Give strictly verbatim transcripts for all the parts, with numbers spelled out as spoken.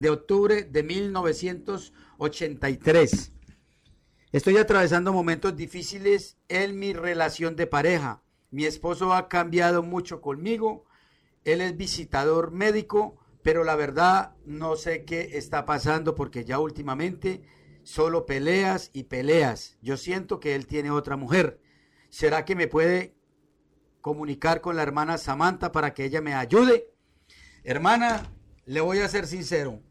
de octubre de mil novecientos ochenta y tres. Estoy atravesando momentos difíciles en mi relación de pareja. Mi esposo ha cambiado mucho conmigo. Él es visitador médico, pero la verdad no sé qué está pasando porque ya últimamente solo peleas y peleas. Yo siento que él tiene otra mujer. ¿Será que me puede comunicar con la hermana Samantha para que ella me ayude? Hermana, le voy a ser sincero.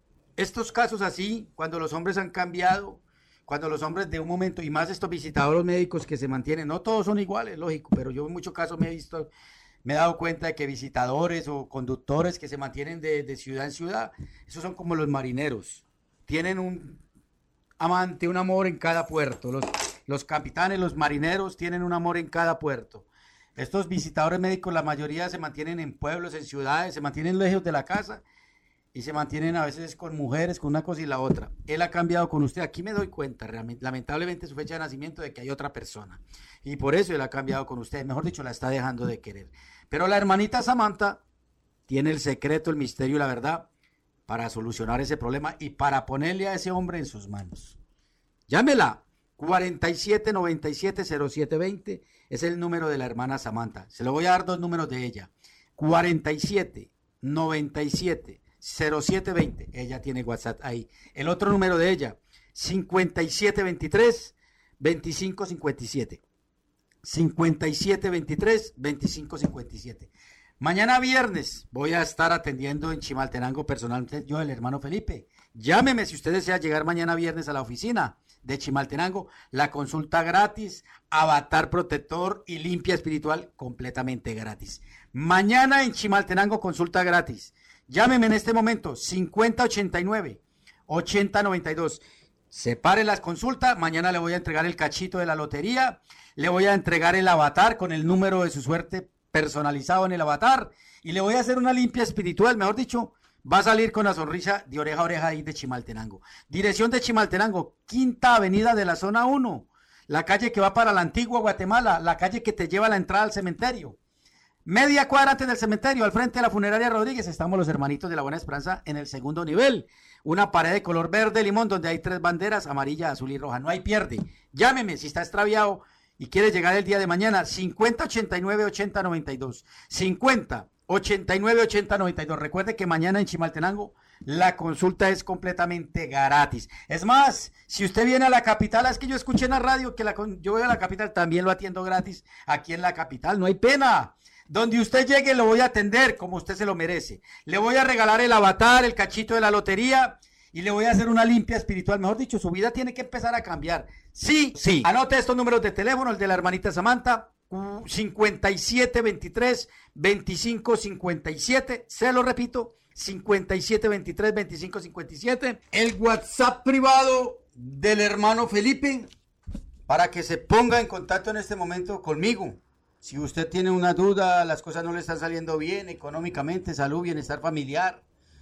Estos casos así, cuando los hombres han cambiado, cuando los hombres de un momento, y más estos visitadores médicos que se mantienen, no todos son iguales, lógico, pero yo en muchos casos me he visto, me he dado cuenta de que visitadores o conductores que se mantienen de, de ciudad en ciudad, esos son como los marineros, tienen un amante, un amor en cada puerto, los, los capitanes, los marineros tienen un amor en cada puerto. Estos visitadores médicos, la mayoría se mantienen en pueblos, en ciudades, se mantienen lejos de la casa, y se mantienen a veces con mujeres, con una cosa y la otra. Él ha cambiado con usted. Aquí me doy cuenta, realmente, lamentablemente, su fecha de nacimiento de que hay otra persona. Y por eso él ha cambiado con usted. Mejor dicho, la está dejando de querer. Pero la hermanita Samantha tiene el secreto, el misterio y la verdad para solucionar ese problema y para ponerle a ese hombre en sus manos. Llámela. cuarenta y siete noventa y siete cero siete veinte es el número de la hermana Samantha. Se le voy a dar dos números de ella. cuarenta y siete noventa y siete cero siete veinte, ella tiene WhatsApp ahí. El otro número de ella, cincuenta y siete veintitrés veinticinco cincuenta y siete. cincuenta y siete veintitrés veinticinco cincuenta y siete. Mañana viernes voy a estar atendiendo en Chimaltenango personalmente yo, el hermano Felipe. Llámeme si usted desea llegar mañana viernes a la oficina de Chimaltenango. La consulta gratis, avatar protector y limpia espiritual completamente gratis. Mañana en Chimaltenango consulta gratis. Llámeme en este momento, cincuenta ochenta y nueve ochenta noventa y dos. Separe las consultas, mañana le voy a entregar el cachito de la lotería, le voy a entregar el avatar con el número de su suerte personalizado en el avatar y le voy a hacer una limpia espiritual, mejor dicho, va a salir con la sonrisa de oreja a oreja ahí de Chimaltenango. Dirección de Chimaltenango, Quinta Avenida de la Zona uno, la calle que va para la antigua Guatemala, la calle que te lleva a la entrada al cementerio. Media cuadra antes del cementerio, al frente de la funeraria Rodríguez, estamos los hermanitos de la Buena Esperanza en el segundo nivel. Una pared de color verde limón donde hay tres banderas, amarilla, azul y roja. No hay pierde. Llámeme si está extraviado y quiere llegar el día de mañana. cincuenta ochenta y nueve ochenta noventa y dos. cincuenta ochenta y nueve ochenta noventa y dos. Recuerde que mañana en Chimaltenango la consulta es completamente gratis. Es más, si usted viene a la capital, es que yo escuché en la radio que la, yo voy a la capital, también lo atiendo gratis aquí en la capital. No hay pena. Donde usted llegue lo voy a atender como usted se lo merece. Le voy a regalar el avatar, el cachito de la lotería y le voy a hacer una limpia espiritual. Mejor dicho, su vida tiene que empezar a cambiar. Sí, sí. Anote estos números de teléfono, el de la hermanita Samantha, cincuenta y siete veintitrés veinticinco cincuenta y siete. Se lo repito, cincuenta y siete veintitrés veinticinco cincuenta y siete. El WhatsApp privado del hermano Felipe para que se ponga en contacto en este momento conmigo. Si usted tiene una duda, las cosas no le están saliendo bien económicamente, salud, bienestar familiar,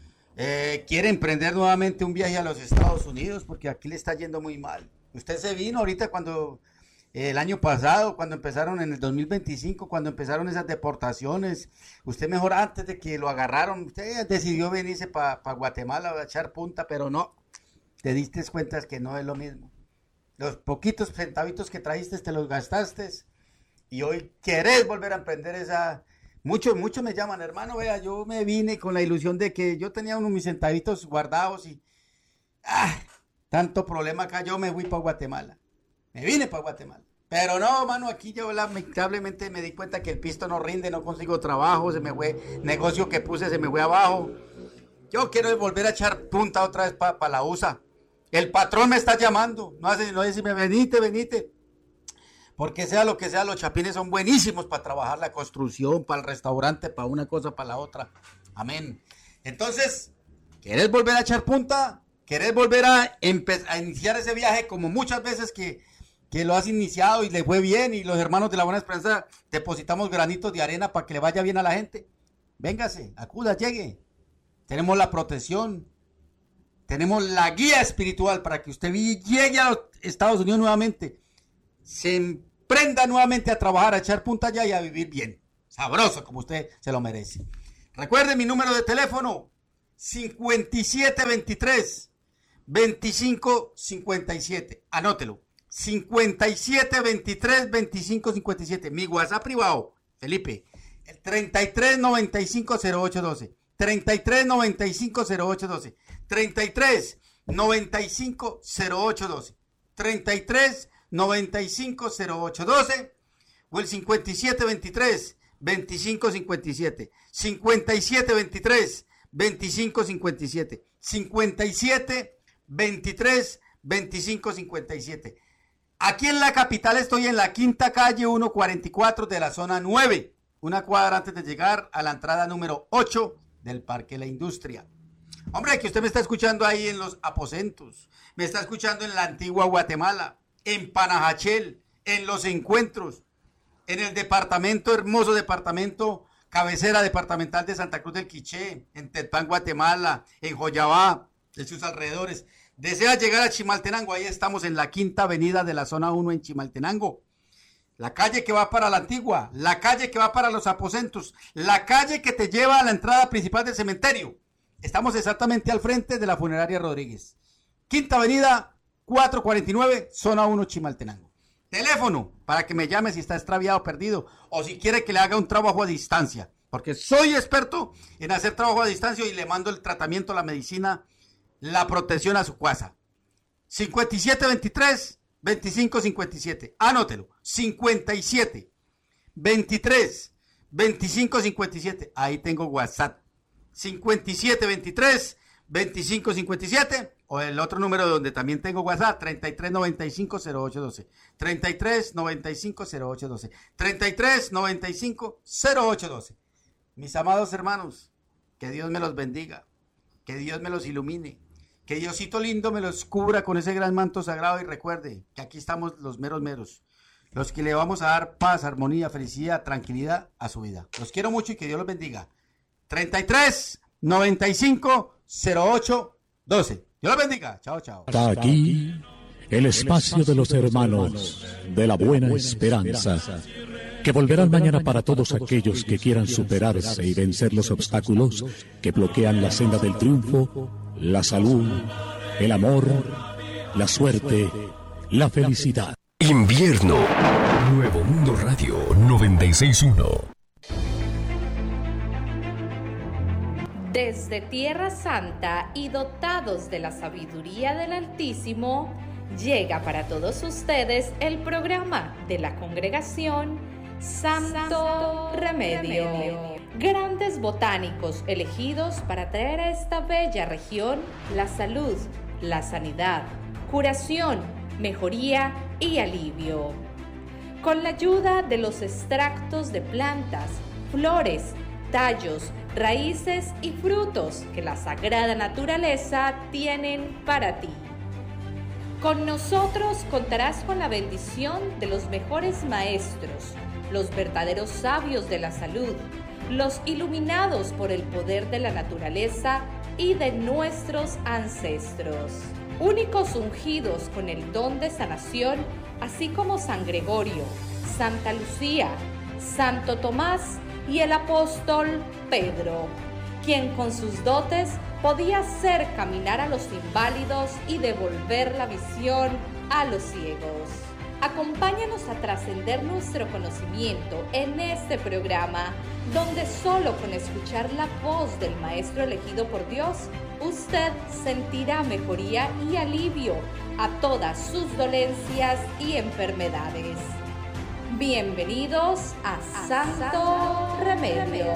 eh, quiere emprender nuevamente un viaje a los Estados Unidos porque aquí le está yendo muy mal. Usted se vino ahorita cuando, eh, el año pasado, cuando empezaron en el dos mil veinticinco, cuando empezaron esas deportaciones, usted mejor antes de que lo agarraron, usted decidió venirse para pa Guatemala a echar punta, pero no, te diste cuenta que no es lo mismo. Los poquitos centavitos que trajiste te los gastaste. Y hoy querés volver a emprender esa... Muchos, muchos me llaman, hermano, vea, yo me vine con la ilusión de que yo tenía unos mis centavitos guardados y... ¡Ah! Tanto problema acá, yo me fui para Guatemala. Me vine para Guatemala. Pero no, mano, aquí yo lamentablemente me di cuenta que el pisto no rinde, no consigo trabajo, se me fue... Negocio que puse se me fue abajo. Yo quiero volver a echar punta otra vez para pa la U S A. El patrón me está llamando. No hace, no decirme, venite, venite. Porque sea lo que sea, los chapines son buenísimos para trabajar la construcción, para el restaurante, para una cosa, para la otra. Amén. Entonces, ¿querés volver a echar punta? ¿Querés volver a, a iniciar ese viaje como muchas veces que, que lo has iniciado y le fue bien y los hermanos de la Buena Esperanza depositamos granitos de arena para que le vaya bien a la gente? Véngase, acuda, llegue. Tenemos la protección, tenemos la guía espiritual para que usted llegue a los Estados Unidos nuevamente. Se emprenda nuevamente a trabajar, a echar punta allá y a vivir bien, sabroso como usted se lo merece. Recuerde mi número de teléfono, cincuenta y siete veintitrés, veinticinco cincuenta y siete. Anótelo. cincuenta y siete veintitrés, veinticinco cincuenta y siete. Mi WhatsApp privado, Felipe. El treinta y tres noventa y cinco cero ocho doce. treinta y tres noventa y cinco cero ocho doce. treinta y tres noventa y cinco cero ocho doce. treinta y tres noventa y cinco cero ocho doce. O el cincuenta y siete veintitrés, veinticinco cincuenta y siete. cincuenta y siete veintitrés, veinticinco cincuenta y siete. cincuenta y siete veintitrés, veinticinco cincuenta y siete. Aquí en la capital estoy en la quinta calle ciento cuarenta y cuatro de la zona nueve. Una cuadra antes de llegar a la entrada número ocho del Parque La Industria. Hombre, que usted me está escuchando ahí en los aposentos, me está escuchando en la antigua Guatemala, en Panajachel, en los encuentros, en el departamento, hermoso departamento, cabecera departamental de Santa Cruz del Quiché, en Tetpán, Guatemala, en Joyabá, en sus alrededores. Desea llegar a Chimaltenango, ahí estamos en la quinta avenida de la zona uno en Chimaltenango. La calle que va para la antigua, la calle que va para los aposentos, la calle que te lleva a la entrada principal del cementerio. Estamos exactamente al frente de la funeraria Rodríguez. Quinta avenida, cuatrocientos cuarenta y nueve, zona uno, Chimaltenango. Teléfono para que me llame si está extraviado, perdido, o si quiere que le haga un trabajo a distancia. Porque soy experto en hacer trabajo a distancia y le mando el tratamiento, la medicina, la protección a su casa. cincuenta y siete veintitrés, veinticinco cincuenta y siete. Anótelo. cincuenta y siete veintitrés, veinticinco cincuenta y siete. Ahí tengo WhatsApp. cincuenta y siete veintitrés, veinticinco cincuenta y siete. O el otro número donde también tengo WhatsApp, treinta y tres noventa y cinco cero ocho doce. treinta y tres noventa y cinco cero ocho doce. treinta y tres noventa y cinco cero ocho doce. Mis amados hermanos, que Dios me los bendiga, que Dios me los ilumine, que Diosito lindo me los cubra con ese gran manto sagrado, y recuerde que aquí estamos los meros meros, los que le vamos a dar paz, armonía, felicidad, tranquilidad a su vida. Los quiero mucho y que Dios los bendiga. treinta y tres noventa y cinco cero ocho doce. Dios los bendiga. Chao, chao. Está aquí el espacio de los hermanos de la buena esperanza, que volverán mañana para todos aquellos que quieran superarse y vencer los obstáculos que bloquean la senda del triunfo, la salud, el amor, la suerte, la felicidad. Invierno. Nuevo Mundo Radio noventa y seis punto uno. Desde Tierra Santa y dotados de la sabiduría del Altísimo, llega para todos ustedes el programa de la congregación Santo, Santo Remedio. Remedio. Grandes botánicos elegidos para traer a esta bella región la salud, la sanidad, curación, mejoría y alivio. Con la ayuda de los extractos de plantas, flores, tallos, raíces y frutos que la sagrada naturaleza tienen para ti. Con nosotros contarás con la bendición de los mejores maestros, los verdaderos sabios de la salud, los iluminados por el poder de la naturaleza y de nuestros ancestros. Únicos ungidos con el don de sanación, así como San Gregorio, Santa Lucía, Santo Tomás y el apóstol Pedro, quien con sus dotes podía hacer caminar a los inválidos y devolver la visión a los ciegos. Acompáñanos a trascender nuestro conocimiento en este programa, donde solo con escuchar la voz del Maestro elegido por Dios, usted sentirá mejoría y alivio a todas sus dolencias y enfermedades. Bienvenidos a Santo Remedio.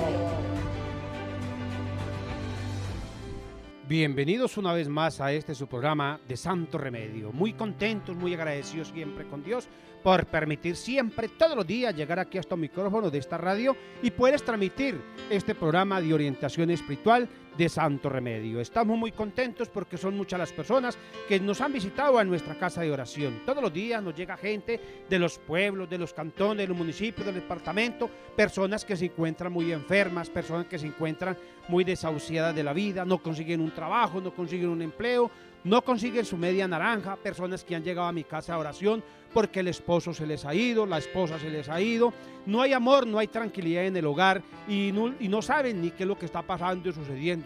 Bienvenidos una vez más a este su programa de Santo Remedio. Muy contentos, muy agradecidos siempre con Dios por permitir siempre, todos los días, llegar aquí a estos micrófonos de esta radio y puedes transmitir este programa de orientación espiritual de Santo Remedio. Estamos muy contentos porque son muchas las personas que nos han visitado a nuestra casa de oración. Todos los días nos llega gente de los pueblos, de los cantones, de los municipios, del departamento, personas que se encuentran muy enfermas, personas que se encuentran muy desahuciadas de la vida, no consiguen un trabajo, no consiguen un empleo, no consiguen su media naranja, personas que han llegado a mi casa de oración porque el esposo se les ha ido, la esposa se les ha ido, no hay amor, no hay tranquilidad en el hogar y no, y no saben ni qué es lo que está pasando y sucediendo.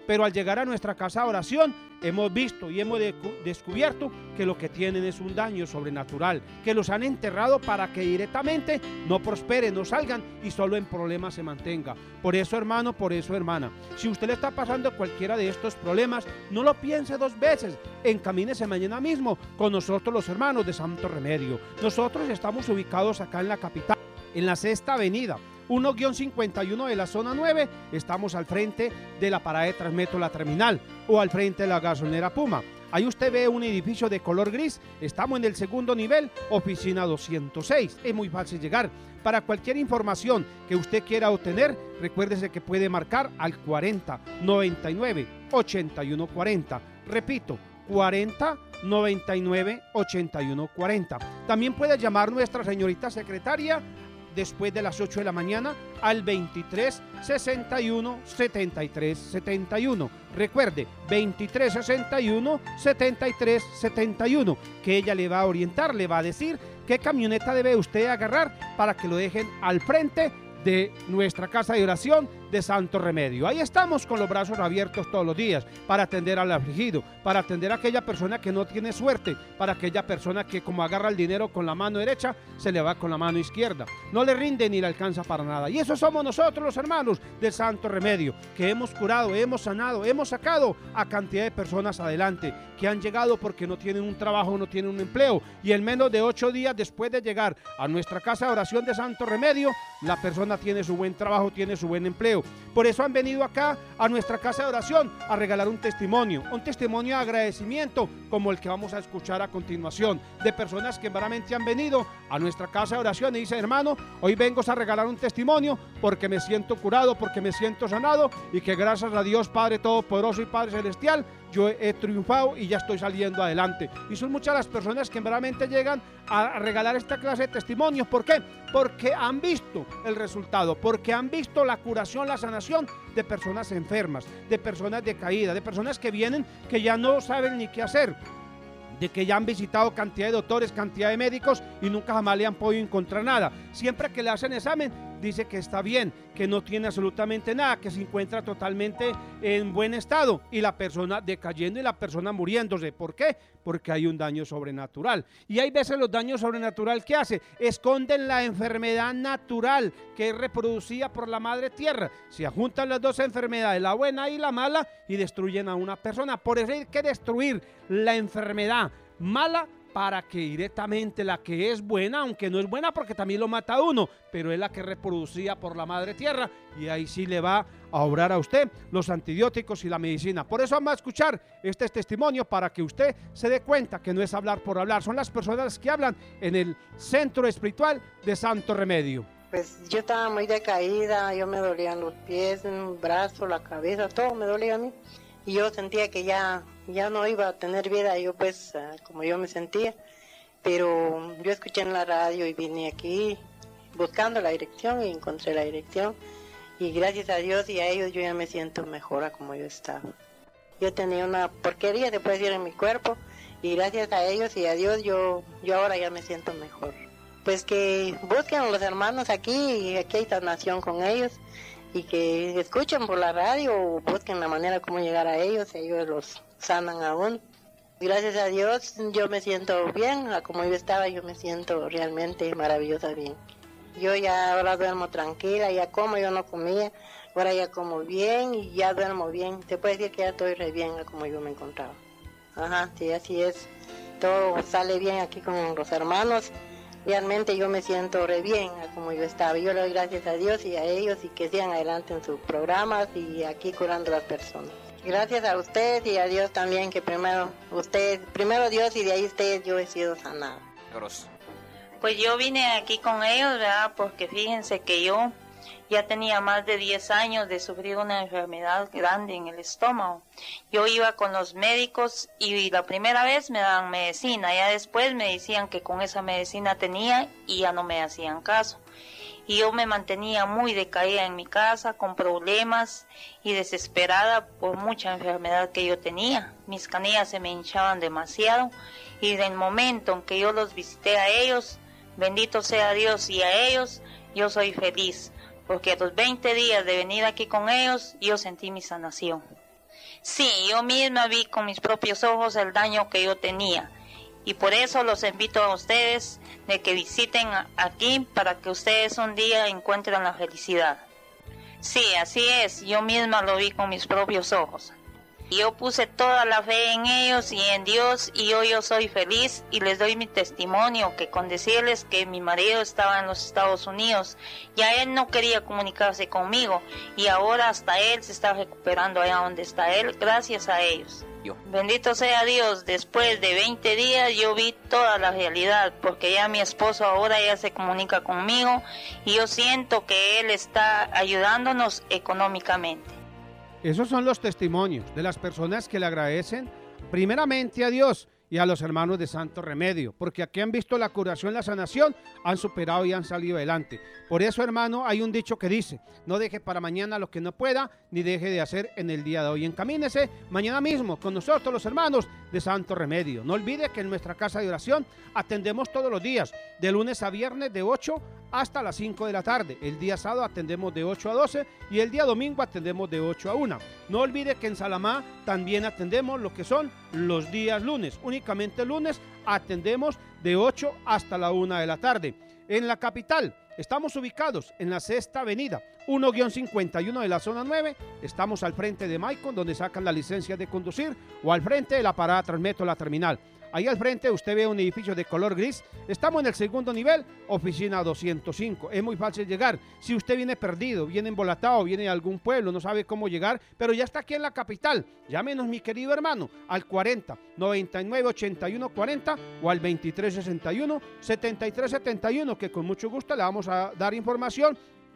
pero al llegar a nuestra casa de oración hemos visto y hemos de- descubierto que lo que tienen es un daño sobrenatural, que los han enterrado para que directamente no prosperen, no salgan y solo en problemas se mantenga. Por eso, hermano, por eso, hermana, si usted le está pasando cualquiera de estos problemas, no lo piense dos veces, encamínese mañana mismo con nosotros los hermanos de Santo Remedio. Nosotros estamos ubicados acá en la capital, en la Sexta Avenida, uno guión cincuenta y uno de la zona nueve, estamos al frente de la parada de Transmetro La Terminal o al frente de la gasolinera Puma. Ahí usted ve un edificio de color gris, estamos en el segundo nivel, oficina doscientos seis, es muy fácil llegar. Para cualquier información que usted quiera obtener, recuérdese que puede marcar al cuarenta, noventa y nueve, ochenta y uno cuarenta, repito, cuarenta, noventa y nueve, ochenta y uno cuarenta. También puede llamar nuestra señorita secretaria después de las ocho de la mañana al veintitrés, sesenta y uno, setenta y tres, setenta y uno. Recuerde, veintitrés, sesenta y uno, setenta y tres, setenta y uno, que ella le va a orientar, le va a decir qué camioneta debe usted agarrar para que lo dejen al frente de nuestra casa de oración de Santo Remedio. Ahí estamos con los brazos abiertos todos los días para atender al afligido, para atender a aquella persona que no tiene suerte, para aquella persona que como agarra el dinero con la mano derecha, se le va con la mano izquierda. No le rinde ni le alcanza para nada. Y eso somos nosotros los hermanos del Santo Remedio, que hemos curado, hemos sanado, hemos sacado a cantidad de personas adelante, que han llegado porque no tienen un trabajo, no tienen un empleo, y en menos de ocho días después de llegar a nuestra casa de oración de Santo Remedio, la persona tiene su buen trabajo, tiene su buen empleo. Por eso han venido acá a nuestra casa de oración a regalar un testimonio, un testimonio de agradecimiento como el que vamos a escuchar a continuación, de personas que verdaderamente han venido a nuestra casa de oración y dicen: hermano, hoy vengo a regalar un testimonio porque me siento curado, porque me siento sanado, y que gracias a Dios Padre Todopoderoso y Padre Celestial yo he triunfado y ya estoy saliendo adelante. Y son muchas las personas que verdaderamente llegan a regalar esta clase de testimonios. ¿Por qué? Porque han visto el resultado, porque han visto la curación, la sanación de personas enfermas, de personas decaídas, de personas que vienen que ya no saben ni qué hacer, de que ya han visitado cantidad de doctores, cantidad de médicos y nunca jamás le han podido encontrar nada. Siempre que le hacen examen, dice que está bien, que no tiene absolutamente nada, que se encuentra totalmente en buen estado, y la persona decayendo y la persona muriéndose. ¿Por qué? Porque hay un daño sobrenatural. Y hay veces los daños sobrenaturales que hace, esconden la enfermedad natural que es reproducida por la madre tierra. Se juntan las dos enfermedades, la buena y la mala, y destruyen a una persona. Por eso hay que destruir la enfermedad mala para que directamente la que es buena, aunque no es buena porque también lo mata a uno, pero es la que es reproducida por la madre tierra, y ahí sí le va a obrar a usted los antibióticos y la medicina. Por eso vamos a escuchar este testimonio para que usted se dé cuenta que no es hablar por hablar, son las personas que hablan en el Centro Espiritual de Santo Remedio. Pues yo estaba muy decaída, yo me dolían los pies, el brazo, la cabeza, todo me dolía a mí. Y yo sentía que ya, ya no iba a tener vida, yo pues, uh, como yo me sentía. Pero yo escuché en la radio y vine aquí buscando la dirección y encontré la dirección. Y gracias a Dios y a ellos yo ya me siento mejor a como yo estaba. Yo tenía una porquería, se puede decir, en mi cuerpo. Y gracias a ellos y a Dios yo, yo ahora ya me siento mejor. Pues que busquen a los hermanos aquí, y aquí hay sanación con ellos. Y que escuchen por la radio o busquen la manera como llegar a ellos, ellos los sanan aún. Gracias a Dios yo me siento bien, a como yo estaba yo me siento realmente maravillosa bien. Yo ya ahora duermo tranquila, ya como, yo no comía, ahora ya como bien y ya duermo bien. Se puede decir que ya estoy re bien a como yo me encontraba. Ajá, sí, así es. Todo sale bien aquí con los hermanos. Realmente yo me siento re bien a como yo estaba. Yo le doy gracias a Dios y a ellos y que sigan adelante en sus programas y aquí curando a las personas. Gracias a ustedes y a Dios también, que primero ustedes, primero Dios y de ahí ustedes, yo he sido sanada. Pues yo vine aquí con ellos, ¿verdad? Porque fíjense que yo ya tenía más de diez años de sufrir una enfermedad grande en el estómago. Yo iba con los médicos y la primera vez me daban medicina, ya después me decían que con esa medicina tenía y ya no me hacían caso. Y yo me mantenía muy decaída en mi casa, con problemas y desesperada por mucha enfermedad que yo tenía. Mis canillas se me hinchaban demasiado y del momento en que yo los visité a ellos, bendito sea Dios y a ellos, yo soy feliz. Porque a los veinte días de venir aquí con ellos, yo sentí mi sanación. Sí, yo misma vi con mis propios ojos el daño que yo tenía. Y por eso los invito a ustedes de que visiten aquí para que ustedes un día encuentren la felicidad. Sí, así es, yo misma lo vi con mis propios ojos. Yo puse toda la fe en ellos y en Dios y hoy yo soy feliz y les doy mi testimonio que con decirles que mi marido estaba en los Estados Unidos, ya él no quería comunicarse conmigo y ahora hasta él se está recuperando allá donde está él gracias a ellos. Bendito sea Dios, después de veinte días yo vi toda la realidad porque ya mi esposo ahora ya se comunica conmigo y yo siento que él está ayudándonos económicamente. Esos son los testimonios de las personas que le agradecen primeramente a Dios y a los hermanos de Santo Remedio, porque aquí han visto la curación, la sanación, han superado y han salido adelante. Por eso, hermano, hay un dicho que dice, no deje para mañana lo que no pueda, ni deje de hacer en el día de hoy. Encamínese mañana mismo con nosotros, los hermanos de Santo Remedio. No olvide que en nuestra casa de oración atendemos todos los días, de lunes a viernes de ocho hasta las cinco de la tarde. El día sábado atendemos de ocho a doce y el día domingo atendemos de ocho a una. No olvide que en Salamá también atendemos lo que son los días lunes. Únicamente lunes atendemos de ocho hasta la una de la tarde. En la capital estamos ubicados en la Sexta Avenida, uno guión cincuenta y uno de la zona nueve. Estamos al frente de Maicon, donde sacan la licencia de conducir, o al frente de la parada Transmetro, la terminal. Ahí al frente usted ve un edificio de color gris. Estamos en el segundo nivel, oficina doscientos cinco. Es muy fácil llegar. Si usted viene perdido, viene embolatado, viene de algún pueblo, no sabe cómo llegar, pero ya está aquí en la capital, llámenos, mi querido hermano, al cuarenta, noventa y nueve, ochenta y uno, cuarenta o al veintitrés, sesenta y uno, setenta y tres, setenta y uno, que con mucho gusto le vamos a dar información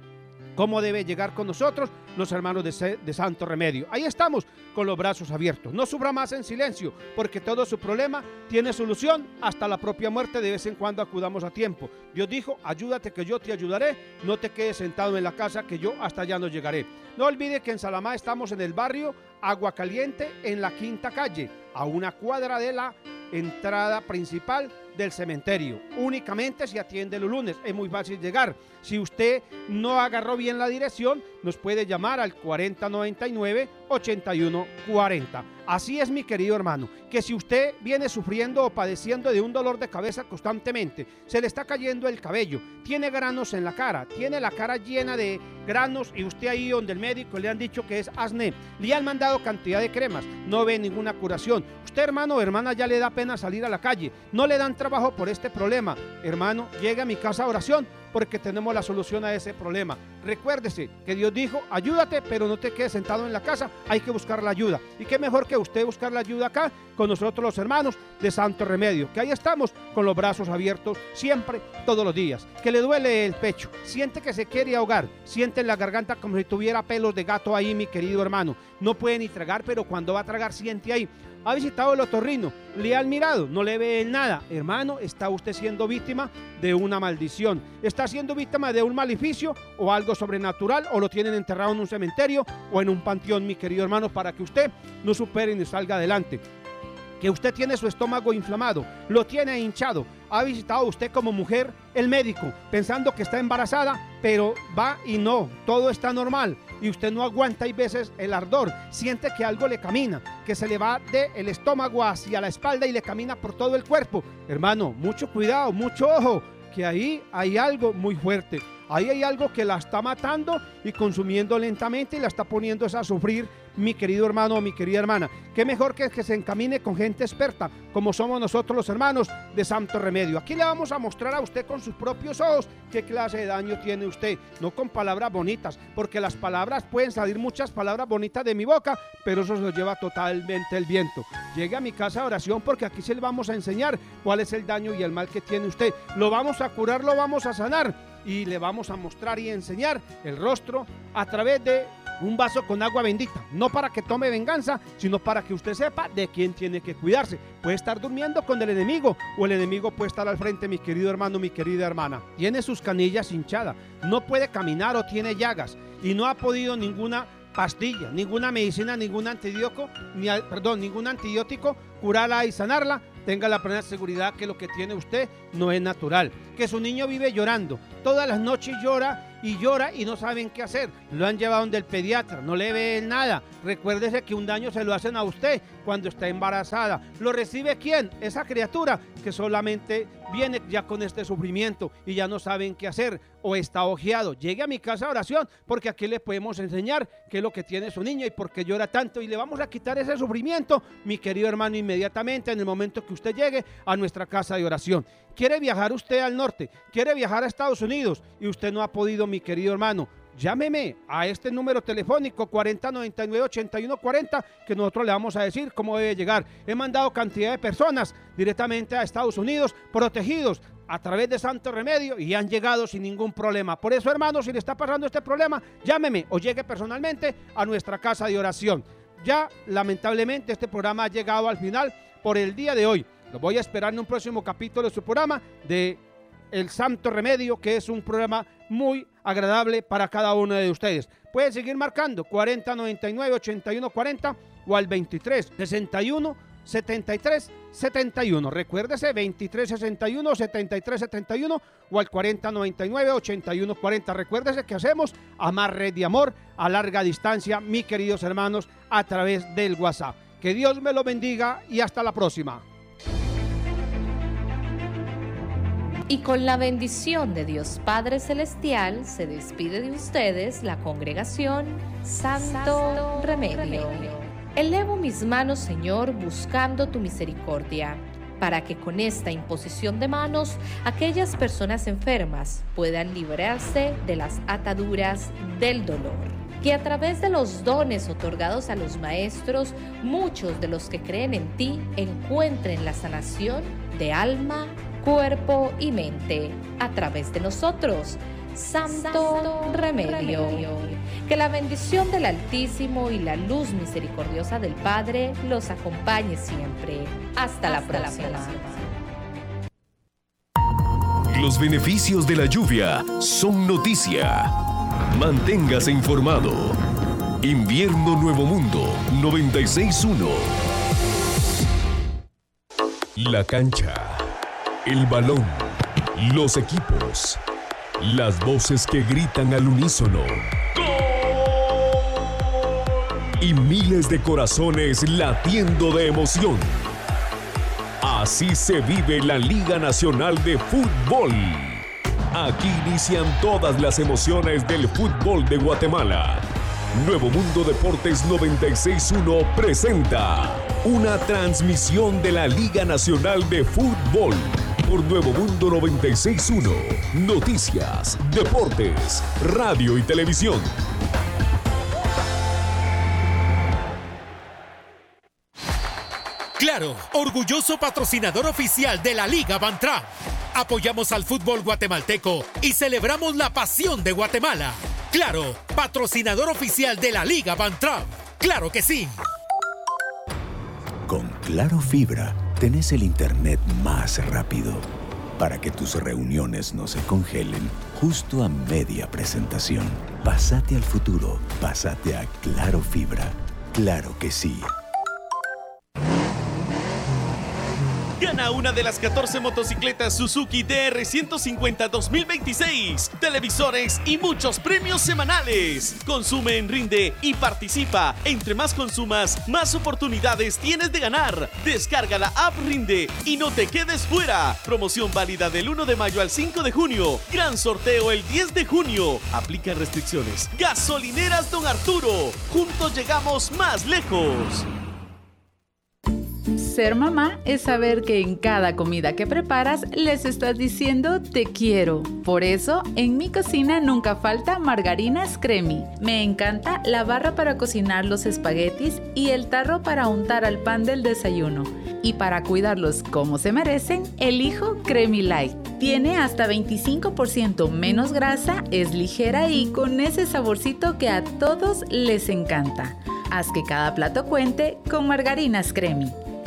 cómo debe llegar con nosotros los hermanos de, de Santo Remedio. Ahí estamos con los brazos abiertos. No sufra más en silencio, porque todo su problema tiene solución, hasta la propia muerte. De vez en cuando acudamos a tiempo. Dios dijo, ayúdate que yo te ayudaré, no te quedes sentado en la casa que yo hasta allá no llegaré. No olvide que en Salamá estamos en el barrio Agua Caliente, en la quinta calle, a una cuadra de la entrada principal del cementerio. Únicamente se atiende los lunes, es muy fácil llegar. Si usted no agarró bien la dirección, nos puede llamar al cuarenta, noventa y nueve, ochenta y uno, cuarenta. Así es, mi querido hermano, que si usted viene sufriendo o padeciendo de un dolor de cabeza constantemente, se le está cayendo el cabello, tiene granos en la cara, tiene la cara llena de granos y usted ahí donde el médico le han dicho que es acné, le han mandado cantidad de cremas, no ve ninguna curación. Usted, hermano o hermana, ya le da pena salir a la calle, no le dan trabajo por este problema. Hermano, llegue a mi casa de oración porque tenemos la solución a ese problema. Recuérdese que Dios dijo, ayúdate, pero no te quedes sentado en la casa, hay que buscar la ayuda. Y qué mejor que usted buscar la ayuda acá con nosotros, los hermanos de Santo Remedio, que ahí estamos con los brazos abiertos siempre, todos los días. Que le duele el pecho, siente que se quiere ahogar, siente en la garganta como si tuviera pelos de gato ahí, mi querido hermano. No puede ni tragar, pero cuando va a tragar siente ahí. Ha visitado el otorrino, le han mirado, no le ve nada. Hermano, está usted siendo víctima de una maldición, está siendo víctima de un maleficio o algo sobrenatural, o lo tienen enterrado en un cementerio o en un panteón, mi querido hermano, para que usted no supere ni salga adelante. Que usted tiene su estómago inflamado, lo tiene hinchado. Ha visitado usted como mujer el médico pensando que está embarazada, pero va y no, todo está normal y usted no aguanta, hay veces el ardor, siente que algo le camina, que se le va del estómago hacia la espalda y le camina por todo el cuerpo. Hermano, mucho cuidado, mucho ojo, que ahí hay algo muy fuerte. Ahí hay algo que la está matando y consumiendo lentamente y la está poniendo a sufrir, mi querido hermano o mi querida hermana. Qué mejor que, que se encamine con gente experta, como somos nosotros los hermanos de Santo Remedio. Aquí le vamos a mostrar a usted con sus propios ojos qué clase de daño tiene usted, no con palabras bonitas, porque las palabras, pueden salir muchas palabras bonitas de mi boca, pero eso se lo lleva totalmente el viento. Llegue a mi casa de oración, porque aquí se le vamos a enseñar cuál es el daño y el mal que tiene usted. Lo vamos a curar, lo vamos a sanar y le vamos a mostrar y enseñar el rostro a través de un vaso con agua bendita, no para que tome venganza, sino para que usted sepa de quién tiene que cuidarse. Puede estar durmiendo con el enemigo, o el enemigo puede estar al frente, mi querido hermano, mi querida hermana. Tiene sus canillas hinchadas, no puede caminar o tiene llagas, y no ha podido ninguna pastilla, ninguna medicina, ningún antibiótico, ni, perdón, ningún antibiótico curarla y sanarla. Tenga la plena seguridad que lo que tiene usted no es natural, que su niño vive llorando, todas las noches llora y llora y no saben qué hacer. Lo han llevado donde el pediatra, no le ve nada. Recuérdese que un daño se lo hacen a usted cuando está embarazada. ¿Lo recibe quién? Esa criatura que solamente viene ya con este sufrimiento y ya no saben qué hacer o está ojeado. Llegue a mi casa de oración porque aquí le podemos enseñar qué es lo que tiene su niño y por qué llora tanto y le vamos a quitar ese sufrimiento, mi querido hermano, inmediatamente en el momento que usted llegue a nuestra casa de oración. ¿Quiere viajar usted al norte? ¿Quiere viajar a Estados Unidos? Y usted no ha podido, mi querido hermano, llámeme a este número telefónico cuarenta noventa y nueve ochenta y uno cuarenta que nosotros le vamos a decir cómo debe llegar. He mandado cantidad de personas directamente a Estados Unidos protegidos a través de Santo Remedio y han llegado sin ningún problema. Por eso, hermano, si le está pasando este problema, llámeme o llegue personalmente a nuestra casa de oración. Ya, lamentablemente, este programa ha llegado al final por el día de hoy. Lo voy a esperar en un próximo capítulo de su programa de El Santo Remedio, que es un programa muy agradable para cada uno de ustedes. Pueden seguir marcando cuarenta noventa y nueve ochenta y uno cuarenta o al veintitrés sesenta y uno setenta y tres setenta y uno. Recuérdese, veintitrés sesenta y uno setenta y tres setenta y uno o al cuarenta noventa y nueve ochenta y uno cuarenta. Recuérdese que hacemos Amar Red de Amor a larga distancia, mis queridos hermanos, a través del WhatsApp. Que Dios me lo bendiga y hasta la próxima. Y con la bendición de Dios Padre Celestial se despide de ustedes la congregación Santo, Santo Remedio. Remedio. Elevo mis manos, Señor, buscando tu misericordia, para que con esta imposición de manos aquellas personas enfermas puedan librarse de las ataduras del dolor. Que a través de los dones otorgados a los maestros, muchos de los que creen en ti encuentren la sanación de alma, cuerpo y mente a través de nosotros, Santo, Santo Remedio. Remedio. Que la bendición del Altísimo y la luz misericordiosa del Padre los acompañe siempre. Hasta, Hasta la próxima. La próxima. Los beneficios de la lluvia son noticia. Manténgase informado. Invierno Nuevo Mundo noventa y seis punto uno. La cancha. El balón, los equipos, las voces que gritan al unísono. ¡Gol! Y miles de corazones latiendo de emoción. Así se vive la Liga Nacional de Fútbol. Aquí inician todas las emociones del fútbol de Guatemala. Nuevo Mundo Deportes noventa y seis punto uno presenta una transmisión de la Liga Nacional de Fútbol. Por Nuevo Mundo noventa y seis punto uno, noticias, deportes, radio y televisión. Claro, orgulloso patrocinador oficial de la Liga Bantra. Apoyamos al fútbol guatemalteco y celebramos la pasión de Guatemala. Claro, patrocinador oficial de la Liga Bantra. ¡Claro que sí! Con Claro Fibra tenés el internet más rápido para que tus reuniones no se congelen justo a media presentación. Pásate al futuro, pásate a Claro Fibra. Claro que sí. Gana una de las catorce motocicletas Suzuki D R ciento cincuenta dos mil veintiséis, televisores y muchos premios semanales. Consume en Rinde y participa. Entre más consumas, más oportunidades tienes de ganar. Descarga la app Rinde y no te quedes fuera. Promoción válida del uno de mayo al cinco de junio. Gran sorteo el diez de junio. Aplican restricciones. Gasolineras Don Arturo. Juntos llegamos más lejos. Ser mamá es saber que en cada comida que preparas les estás diciendo te quiero. Por eso, en mi cocina nunca falta Margarinas Cremi. Me encanta la barra para cocinar los espaguetis y el tarro para untar al pan del desayuno. Y para cuidarlos como se merecen, elijo Cremi Light. Tiene hasta veinticinco por ciento menos grasa, es ligera y con ese saborcito que a todos les encanta. Haz que cada plato cuente con Margarinas Cremi.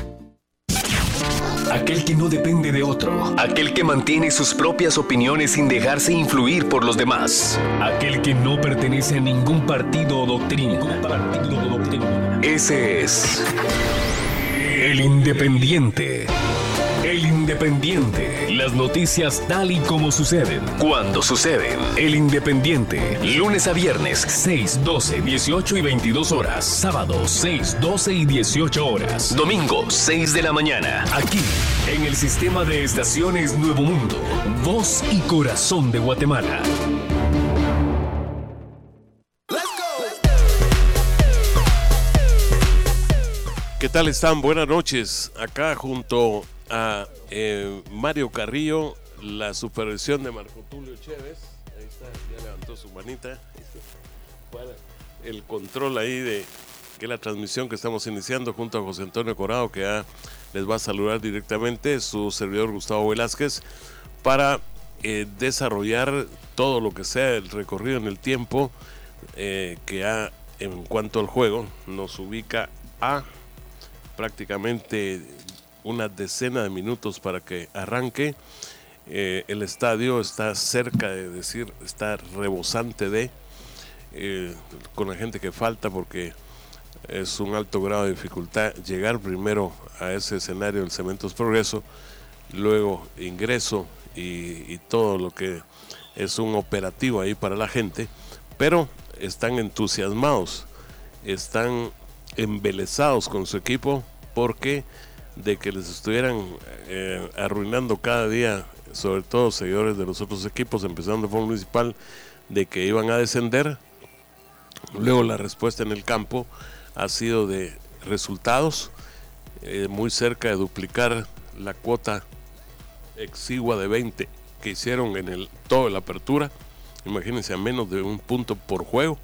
Aquel que no depende de otro. Aquel que mantiene sus propias opiniones sin dejarse influir por los demás. Aquel que no pertenece a ningún partido o doctrina. Partido o doctrina. Ese es el Independiente. El Independiente. Independiente. Las noticias tal y como suceden, cuando suceden. El Independiente. Lunes a viernes, seis, doce, dieciocho y veintidós horas. Sábado, seis, doce y dieciocho horas. Domingo, seis de la mañana. Aquí, en el sistema de estaciones Nuevo Mundo. Voz y corazón de Guatemala. ¿Qué tal están? Buenas noches. Acá junto a eh, Mario Carrillo, la supervisión de Marco Tulio Chévez. Ahí está, ya levantó su manita. Para el control ahí de que la transmisión que estamos iniciando junto a José Antonio Corado, que ya les va a saludar directamente, su servidor Gustavo Velázquez, para eh, desarrollar todo lo que sea el recorrido en el tiempo eh, que ha, en cuanto al juego, nos ubica a prácticamente una decena de minutos para que arranque. Eh, el estadio está cerca de decir, está rebosante de, eh, con la gente que falta, porque es un alto grado de dificultad llegar primero a ese escenario del Cementos Progreso, luego ingreso y, y todo lo que es un operativo ahí para la gente, pero están entusiasmados, están embelesados con su equipo, porque de que les estuvieran eh, arruinando cada día, sobre todo seguidores de los otros equipos, empezando de forma municipal, de que iban a descender. Luego la respuesta en el campo ha sido de resultados, eh, muy cerca de duplicar la cuota exigua de veinte que hicieron en el toda la apertura. Imagínense, a menos de un punto por juego,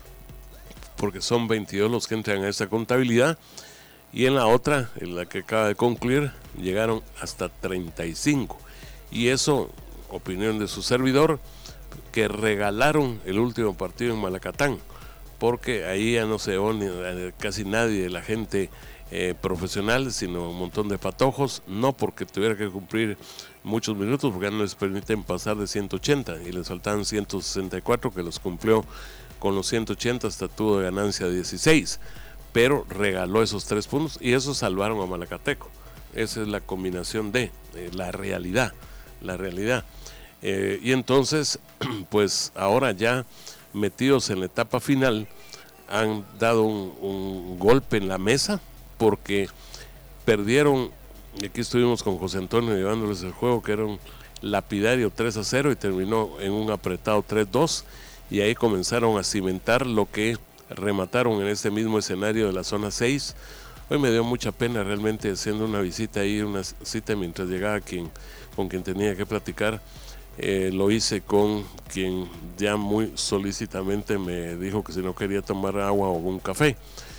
porque son veintidós los que entran a esa contabilidad, y en la otra, en la que acaba de concluir, llegaron hasta treinta y cinco, y eso, opinión de su servidor, que regalaron el último partido en Malacatán, porque ahí ya no se une casi nadie de la gente eh, profesional, sino un montón de patojos, no porque tuviera que cumplir muchos minutos, porque ya no les permiten pasar de ciento ochenta, y les faltaban ciento sesenta y cuatro, que los cumplió con los ciento ochenta, hasta tuvo de ganancia dieciséis, pero regaló esos tres puntos, y eso salvaron a Malacateco. Esa es la combinación de eh, la realidad, la realidad. Eh, y entonces, pues ahora ya metidos en la etapa final, han dado un, un golpe en la mesa, porque perdieron, y aquí estuvimos con José Antonio llevándoles el juego, que era un lapidario tres a cero, y terminó en un apretado tres dos, y ahí comenzaron a cimentar lo que remataron en este mismo escenario de la zona seis. Hoy me dio mucha pena realmente, haciendo una visita ahí, una cita mientras llegaba quien, con quien tenía que platicar. Eh, lo hice con quien ya muy solícitamente me dijo que si no quería tomar agua o un café,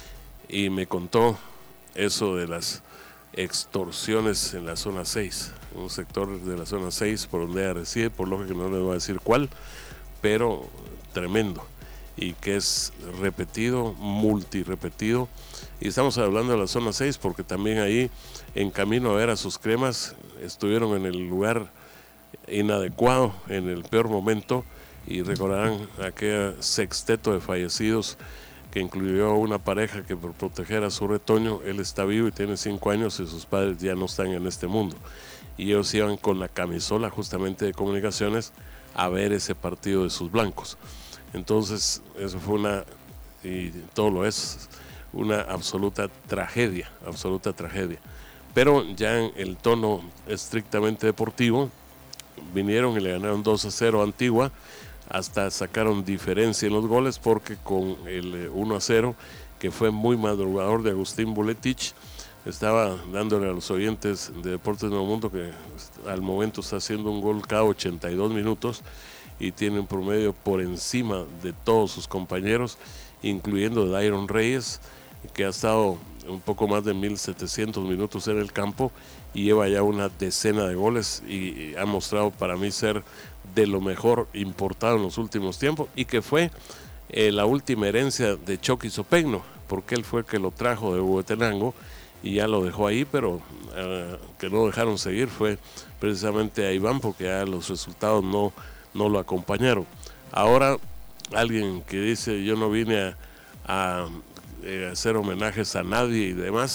y me contó eso de las extorsiones en la zona seis, un sector de la zona seis por donde ella reside, por lo que no le voy a decir cuál, pero tremendo, y que es repetido, multirepetido. Y estamos hablando de la zona seis porque también ahí, en camino a ver a sus cremas, estuvieron en el lugar inadecuado, en el peor momento, y recordarán aquel sexteto de fallecidos que incluyó una pareja que, por proteger a su retoño, él está vivo y tiene cinco años y sus padres ya no están en este mundo, y ellos iban con la camisola justamente de Comunicaciones a ver ese partido de sus blancos. Entonces eso fue una, y todo lo es, una absoluta tragedia, absoluta tragedia. Pero ya en el tono estrictamente deportivo, vinieron y le ganaron dos a cero a Antigua, hasta sacaron diferencia en los goles, porque con el uno a cero, que fue muy madrugador de Agustín Buletich, estaba dándole a los oyentes de Deportes Nuevo Mundo que al momento está haciendo un gol cada ochenta y dos minutos, y tiene un promedio por encima de todos sus compañeros, incluyendo Dairon Reyes, que ha estado un poco más de mil setecientos minutos en el campo y lleva ya una decena de goles, y ha mostrado para mí ser de lo mejor importado en los últimos tiempos, y que fue eh, la última herencia de Chucky Sopegno, porque él fue el que lo trajo de Huehuetenango y ya lo dejó ahí, pero uh, que no dejaron seguir fue precisamente a Iván, porque ya los resultados no, no lo acompañaron. Ahora alguien que dice yo no vine a, a, a hacer homenajes a nadie y demás,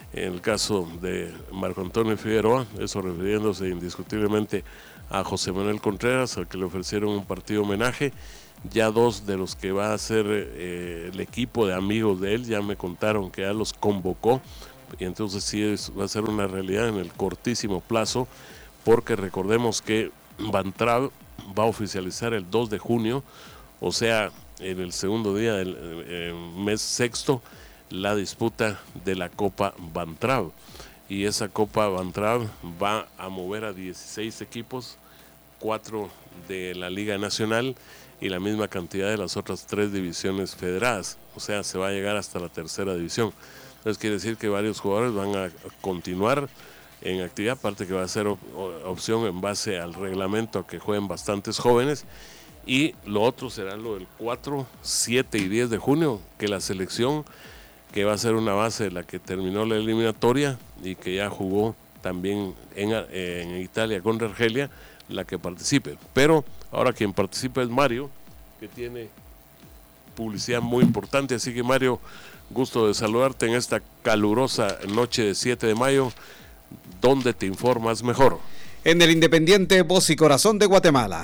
En el caso de Marco Antonio Figueroa, eso refiriéndose indiscutiblemente a José Manuel Contreras, al que le ofrecieron un partido homenaje. Ya dos de los que va a ser eh, el equipo de amigos de él ya me contaron que ya los convocó, y entonces sí es, va a ser una realidad en el cortísimo plazo, porque recordemos que Van Traub va a oficializar el dos de junio, o sea, en el segundo día del eh, mes sexto, la disputa de la Copa Van Traub, y esa Copa Van Traub va a mover a dieciséis equipos, cuatro de la Liga Nacional y la misma cantidad de las otras tres divisiones federadas, o sea, se va a llegar hasta la tercera división. Entonces quiere decir que varios jugadores van a continuar en actividad, aparte que va a ser op opción en base al reglamento a que jueguen bastantes jóvenes. Y lo otro será lo del cuatro, siete y diez de junio, que la selección, que va a ser una base de la que terminó la eliminatoria y que ya jugó también en, en Italia contra Argelia, la que participe. Pero ahora quien participa es Mario, que tiene publicidad muy importante. Así que, Mario, gusto de saludarte en esta calurosa noche de siete de mayo. ¿Dónde te informas mejor? En el Independiente, Voz y Corazón de Guatemala.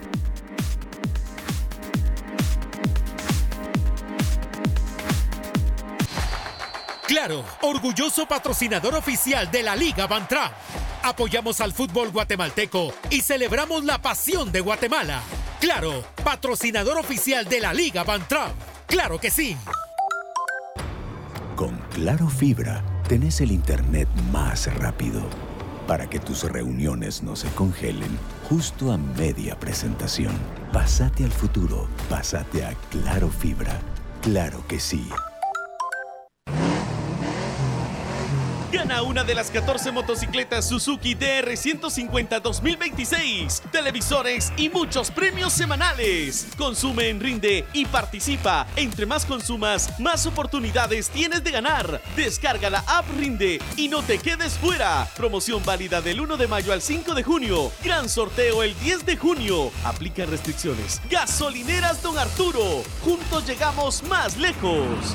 Claro, orgulloso patrocinador oficial de la Liga Van Traub. Apoyamos al fútbol guatemalteco y celebramos la pasión de Guatemala. Claro, patrocinador oficial de la Liga Van Traub. ¡Claro que sí! Con Claro Fibra tenés el internet más rápido para que tus reuniones no se congelen justo a media presentación. Pásate al futuro, pásate a Claro Fibra. Claro que sí. Gana una de las catorce motocicletas Suzuki D R ciento cincuenta dos mil veintiséis, televisores y muchos premios semanales. Consume en Rinde y participa. Entre más consumas, más oportunidades tienes de ganar. Descarga la app Rinde y no te quedes fuera. Promoción válida del uno de mayo al cinco de junio. Gran sorteo el diez de junio. Aplica restricciones. Gasolineras Don Arturo. Juntos llegamos más lejos.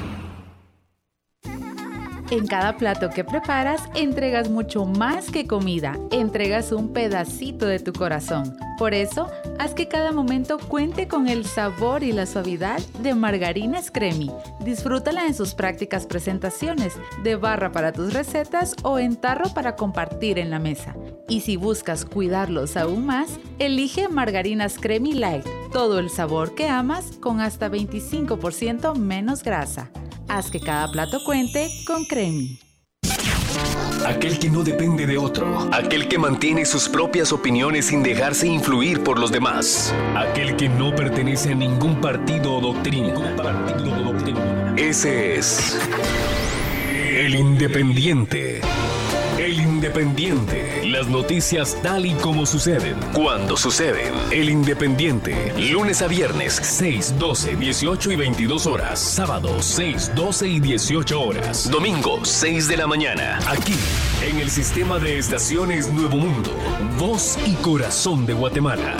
En cada plato que preparas, entregas mucho más que comida, entregas un pedacito de tu corazón. Por eso, haz que cada momento cuente con el sabor y la suavidad de Margarinas Cremi. Disfrútala en sus prácticas presentaciones, de barra para tus recetas o en tarro para compartir en la mesa. Y si buscas cuidarlos aún más, elige Margarinas Cremi Light, todo el sabor que amas con hasta veinticinco por ciento menos grasa. Haz que cada plato cuente con Cremi. Aquel que no depende de otro. Aquel que mantiene sus propias opiniones sin dejarse influir por los demás. Aquel que no pertenece a ningún partido o doctrina. Partido o doctrina. Ese es el Independiente. El Independiente. Las noticias tal y como suceden. Cuando suceden. El Independiente. Lunes a viernes, seis, doce, dieciocho y veintidós horas. Sábado, seis, doce y dieciocho horas. Domingo, seis de la mañana. Aquí, en el sistema de estaciones Nuevo Mundo. Voz y Corazón de Guatemala.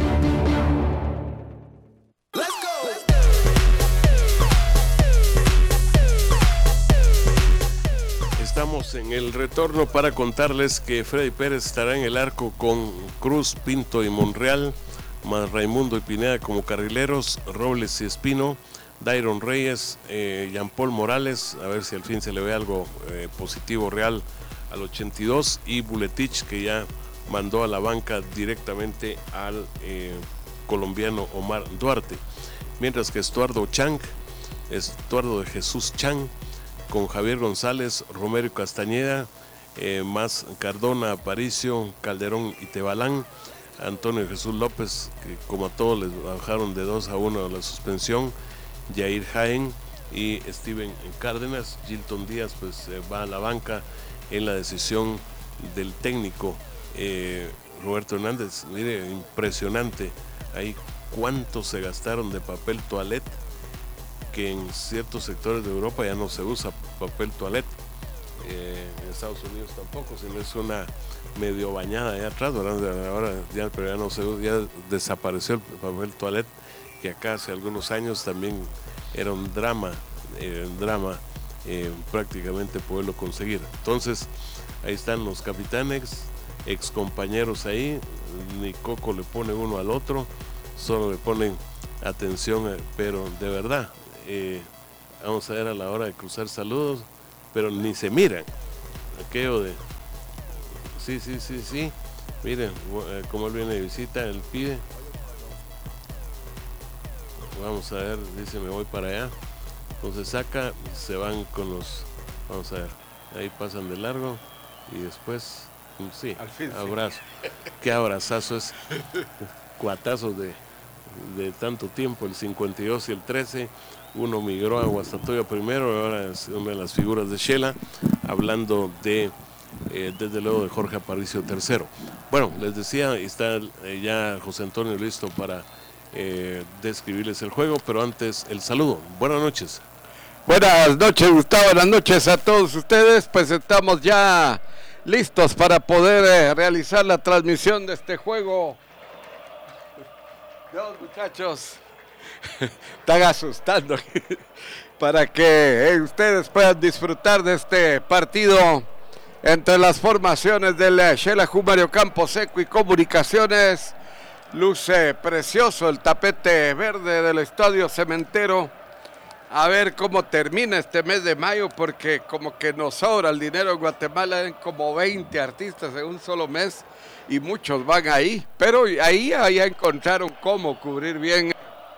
Estamos en el retorno para contarles que Freddy Pérez estará en el arco con Cruz, Pinto y Monreal, más Raimundo y Pineda como carrileros, Robles y Espino, Dairon Reyes, eh, Jean Paul Morales, a ver si al fin se le ve algo eh, positivo real al ochenta y dos, y Buletich, que ya mandó a la banca directamente al eh, colombiano Omar Duarte, mientras que Estuardo Chang, Estuardo de Jesús Chang, con Javier González, Romero Castañeda, eh, más Cardona, Aparicio, Calderón y Tebalán, Antonio Jesús López, que como a todos les bajaron de dos a uno la suspensión, Jair Jaén y Steven Cárdenas. Gilton Díaz pues eh, va a la banca en la decisión del técnico eh, Roberto Hernández. Mire, impresionante, ahí cuánto se gastaron de papel toalette, que en ciertos sectores de Europa ya no se usa papel toalette, eh, en Estados Unidos tampoco, sino es una medio bañada allá atrás, ¿verdad? Ahora ya, pero ya no se usa, ya desapareció el papel toalette, que acá hace algunos años también era un drama, eh, un drama eh, prácticamente poderlo conseguir. Entonces, ahí están los capitanes, ex compañeros ahí, ni coco le pone uno al otro, solo le ponen atención, pero de verdad, eh, vamos a ver a la hora de cruzar saludos, pero ni se miran. Aquello de, sí, sí, sí, sí, miren, eh, como él viene de visita, él pide. Vamos a ver, dice, me voy para allá. Entonces saca, se van con los, vamos a ver, ahí pasan de largo y después, sí, al fin, abrazo. Sí. Qué abrazazo es, cuatazos de, de tanto tiempo, el cincuenta y dos y el trece. Uno migró a Guastatoya primero, ahora es una de las figuras de Shela, hablando de, eh, desde luego, de Jorge Aparicio tercero. Bueno, les decía, está eh, ya José Antonio listo para eh, describirles el juego, pero antes el saludo. Buenas noches. Buenas noches, Gustavo, buenas noches a todos ustedes, pues estamos ya listos para poder eh, realizar la transmisión de este juego. Dios, muchachos, están asustando para que eh, ustedes puedan disfrutar de este partido entre las formaciones del eh, Xelajú Mario Camposeco y Comunicaciones. Luce precioso el tapete verde del Estadio Cementero. A ver cómo termina este mes de mayo, porque como que nos sobra el dinero en Guatemala, en como veinte artistas en un solo mes y muchos van ahí, pero ahí ya encontraron cómo cubrir bien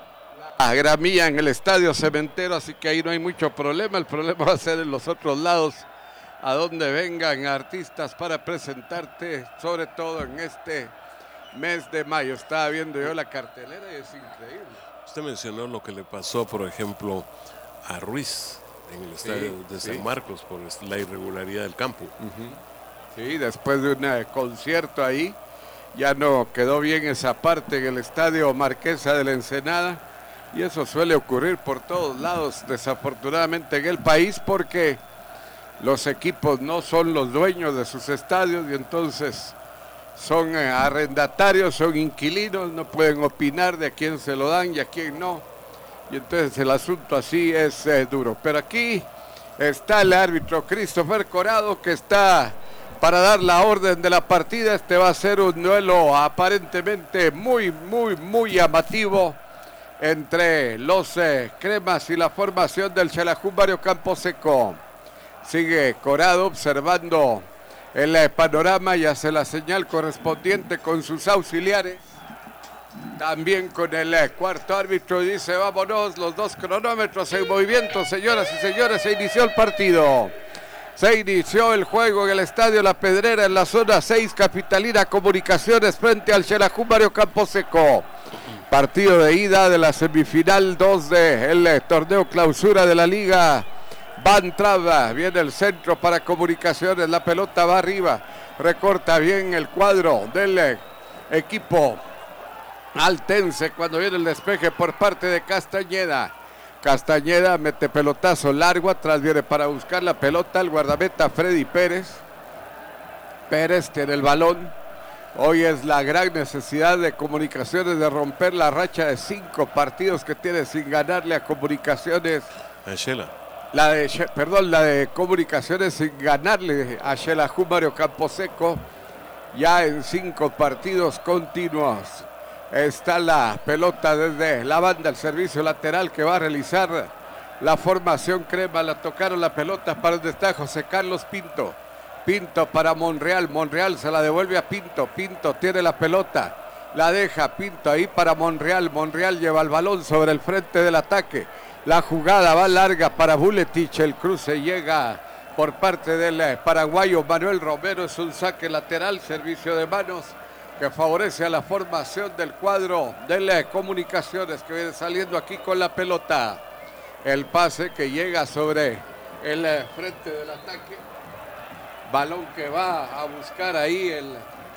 la gramilla en el Estadio Cementero, así que ahí no hay mucho problema. El problema va a ser en los otros lados, a donde vengan artistas para presentarte, sobre todo en este mes de mayo. Estaba viendo yo la cartelera y es increíble. Usted mencionó lo que le pasó, por ejemplo, a Ruiz en el estadio sí, de San sí. Marcos por la irregularidad del campo. Uh-huh. Sí, después de un uh, concierto ahí, ya no quedó bien esa parte en el estadio Marquesa de la Ensenada, y eso suele ocurrir por todos lados, desafortunadamente en el país, porque los equipos no son los dueños de sus estadios y entonces son eh, arrendatarios, son inquilinos, no pueden opinar de a quién se lo dan y a quién no. Y entonces el asunto así es eh, duro. Pero aquí está el árbitro Christopher Corado, que está para dar la orden de la partida. Este va a ser un duelo aparentemente muy, muy, muy llamativo entre los eh, cremas y la formación del Xelajú Mario Camposeco. Sigue Corado observando el eh, panorama y hace la señal correspondiente con sus auxiliares. También con el eh, cuarto árbitro, dice vámonos, los dos cronómetros en movimiento, señoras y señores, se inició el partido. Se inició el juego en el Estadio La Pedrera en la zona seis capitalina, Comunicaciones frente al Xelajú Mario Camposeco. Partido de ida de la semifinal dos del eh, torneo clausura de la Liga Van Traba. Viene el centro para Comunicaciones, la pelota va arriba, recorta bien el cuadro del eh, equipo altense cuando viene el despeje por parte de Castañeda. Castañeda mete pelotazo largo, atrás viene para buscar la pelota el guardameta Freddy Pérez. Pérez tiene el balón. Hoy es la gran necesidad de Comunicaciones de romper la racha de cinco partidos que tiene sin ganarle a Comunicaciones. A Shela. La de, perdón, la de Comunicaciones sin ganarle a Xelajú Mario Camposeco ya en cinco partidos continuos. Está la pelota desde la banda, el servicio lateral que va a realizar la formación crema. La tocaron la pelota para donde está José Carlos Pinto. Pinto para Monreal, Monreal se la devuelve a Pinto. Pinto tiene la pelota, la deja Pinto ahí para Monreal. Monreal lleva el balón sobre el frente del ataque. La jugada va larga para Buletich, el cruce llega por parte del paraguayo Manuel Romero, es un saque lateral, servicio de manos que favorece a la formación del cuadro de las Comunicaciones, que viene saliendo aquí con la pelota. El pase que llega sobre el frente del ataque, balón que va a buscar ahí el,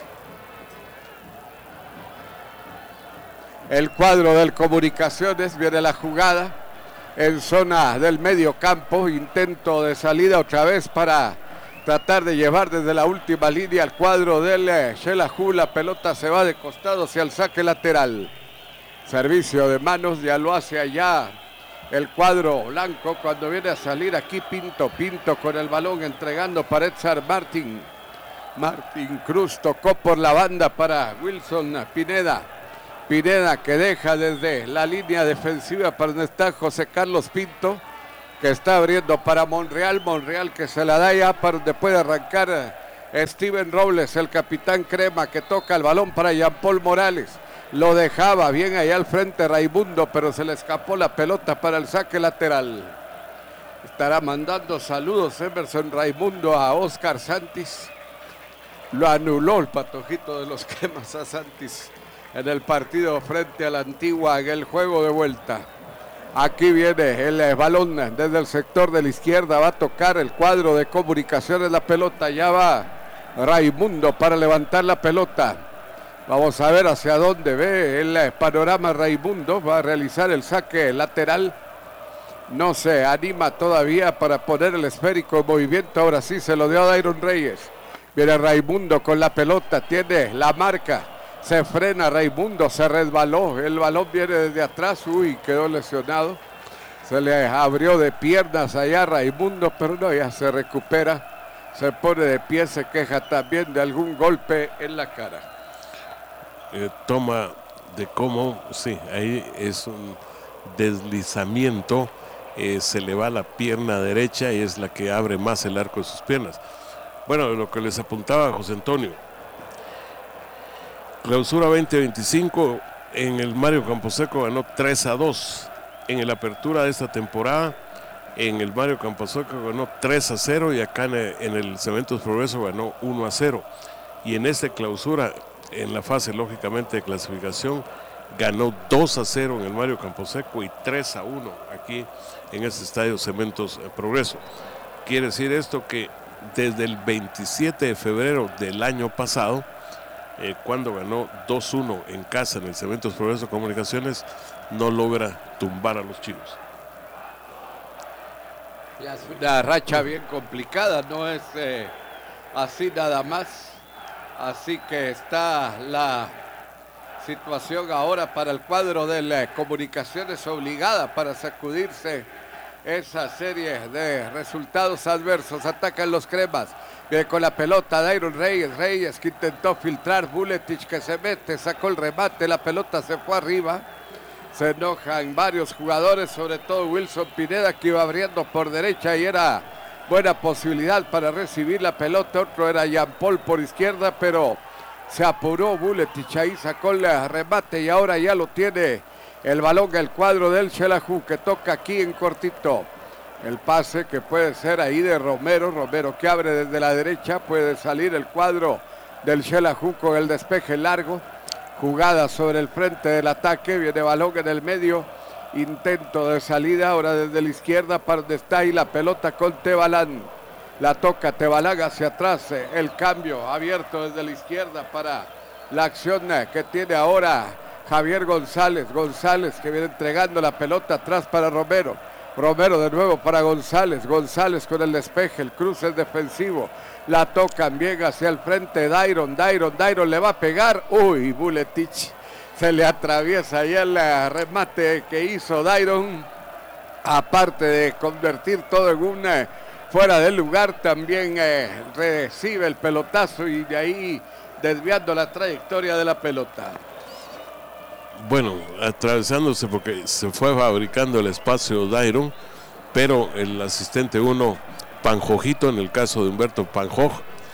el cuadro del Comunicaciones. Viene la jugada en zona del medio campo, intento de salida otra vez para tratar de llevar desde la última línea al cuadro del Xelajú. La pelota se va de costado hacia el saque lateral. Servicio de manos, ya lo hace allá el cuadro blanco cuando viene a salir aquí Pinto. Pinto con el balón entregando para Edgar Martín. Martín Cruz tocó por la banda para Wilson Pineda. Pineda que deja desde la línea defensiva para donde está José Carlos Pinto, que está abriendo para Monreal. Monreal que se la da ya para donde puede arrancar Steven Robles, el capitán Crema, que toca el balón para Jean Paul Morales. Lo dejaba bien allá al frente Raimundo, pero se le escapó la pelota para el saque lateral. Estará mandando saludos Emerson Raimundo a Oscar Santis. Lo anuló el patojito de los Cremas a Santis en el partido frente a la Antigua en el juego de vuelta. Aquí viene el balón desde el sector de la izquierda, va a tocar el cuadro de Comunicaciones la pelota, ya va Raimundo para levantar la pelota. Vamos a ver hacia dónde ve el panorama Raimundo, va a realizar el saque lateral. No se anima todavía para poner el esférico en movimiento, ahora sí se lo dio a Dairon Reyes. Viene Raimundo con la pelota, tiene la marca. Se frena Raimundo, se resbaló, el balón viene desde atrás, uy, quedó lesionado. Se le abrió de piernas allá a Raimundo, pero no, ya se recupera. Se pone de pie, se queja también de algún golpe en la cara. Eh, toma de cómo, sí, ahí es un deslizamiento, eh, se le va la pierna derecha y es la que abre más el arco de sus piernas. Bueno, lo que les apuntaba José Antonio. Clausura veinte veinticinco, en el Mario Camposeco ganó tres a dos. En la apertura de esta temporada, en el Mario Camposeco ganó tres a cero y acá en el, en el Cementos Progreso ganó uno a cero. Y en esta clausura, en la fase lógicamente de clasificación, ganó dos a cero en el Mario Camposeco y tres a uno aquí en este estadio Cementos Progreso. Quiere decir esto que desde el veintisiete de febrero del año pasado, Eh, cuando ganó dos uno en casa en el Cementos Progreso Comunicaciones, no logra tumbar a los chinos. Ya es una racha bien complicada, no es eh, así nada más. Así que está la situación ahora para el cuadro de las Comunicaciones, obligada para sacudirse esa serie de resultados adversos. Atacan los Cremas. Viene con la pelota Dairon Reyes, Reyes que intentó filtrar, Buletich que se mete, sacó el remate, la pelota se fue arriba. Se enojan varios jugadores, sobre todo Wilson Pineda que iba abriendo por derecha y era buena posibilidad para recibir la pelota. Otro era Jean Paul por izquierda, pero se apuró Buletich, ahí sacó el remate y ahora ya lo tiene el balón el cuadro del Xelajú que toca aquí en cortito. El pase que puede ser ahí de Romero, Romero que abre desde la derecha, puede salir el cuadro del Xelajú con el despeje largo, jugada sobre el frente del ataque, viene balón en el medio, intento de salida, ahora desde la izquierda para donde está ahí la pelota con Tebalán, la toca Tebalán hacia atrás, el cambio abierto desde la izquierda para la acción que tiene ahora Javier González, González que viene entregando la pelota atrás para Romero. Romero de nuevo para González, González con el despeje, el cruce es defensivo, la tocan bien hacia el frente, Dairon, Dairon, Dairon le va a pegar, uy, Buletich, se le atraviesa ya el remate que hizo Dairon, aparte de convertir todo en un eh, fuera del lugar, también eh, recibe el pelotazo y de ahí desviando la trayectoria de la pelota. Bueno, atravesándose porque se fue fabricando el espacio Dairon, pero el asistente uno, Panjojito, en el caso de Humberto Panjoj,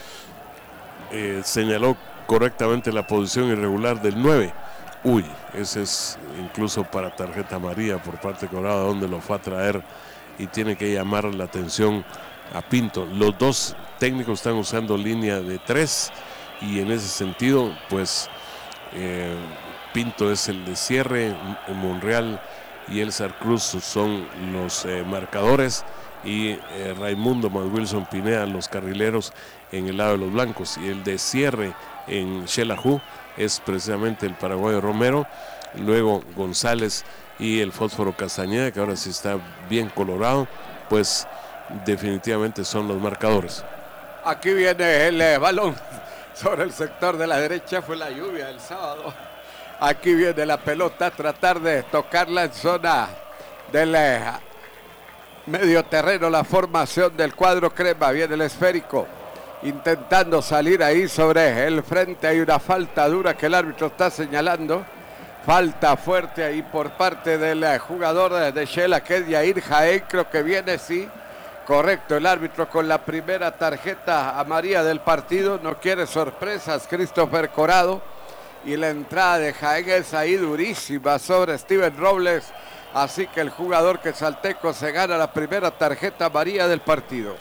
eh, señaló correctamente la posición irregular del nueve. Uy, ese es incluso para tarjeta amarilla por parte de Colorado, donde lo fue a traer y tiene que llamar la atención a Pinto. Los dos técnicos están usando línea de tres y en ese sentido, pues... Eh, Pinto es el de cierre, Monreal y Elzar Cruz son los eh, marcadores y eh, Raimundo más Wilson Pineda los carrileros en el lado de los blancos, y el de cierre en Xelajú es precisamente el paraguayo Romero, luego González y el Fósforo Castañeda, que ahora sí está bien colorado, pues definitivamente son los marcadores. Aquí viene el eh, balón sobre el sector de la derecha, fue la lluvia el sábado. Aquí viene la pelota, tratar de tocarla en zona del eh, medio terreno, la formación del cuadro crema. Viene el esférico intentando salir ahí sobre el frente. Hay una falta dura que el árbitro está señalando. Falta fuerte ahí por parte del eh, jugador de, de Shela, que es Yair Jaén. Creo que viene, sí. Correcto, el árbitro con la primera tarjeta amarilla del partido. No quiere sorpresas Christopher Corado. Y la entrada de Jaén es ahí durísima sobre Steven Robles. Así que el jugador quesalteco se gana la primera tarjeta amarilla del partido.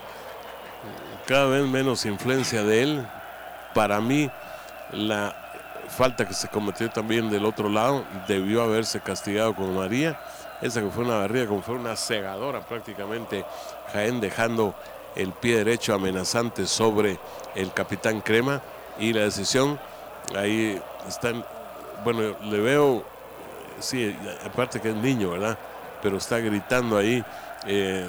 Cada vez menos influencia de él. Para mí, la falta que se cometió también del otro lado debió haberse castigado con María. Esa que fue una barrida, como fue una cegadora prácticamente. Jaén dejando el pie derecho amenazante sobre el capitán Crema. Y la decisión, ahí están, bueno, le veo, sí, aparte que es niño, ¿verdad? Pero está gritando ahí eh,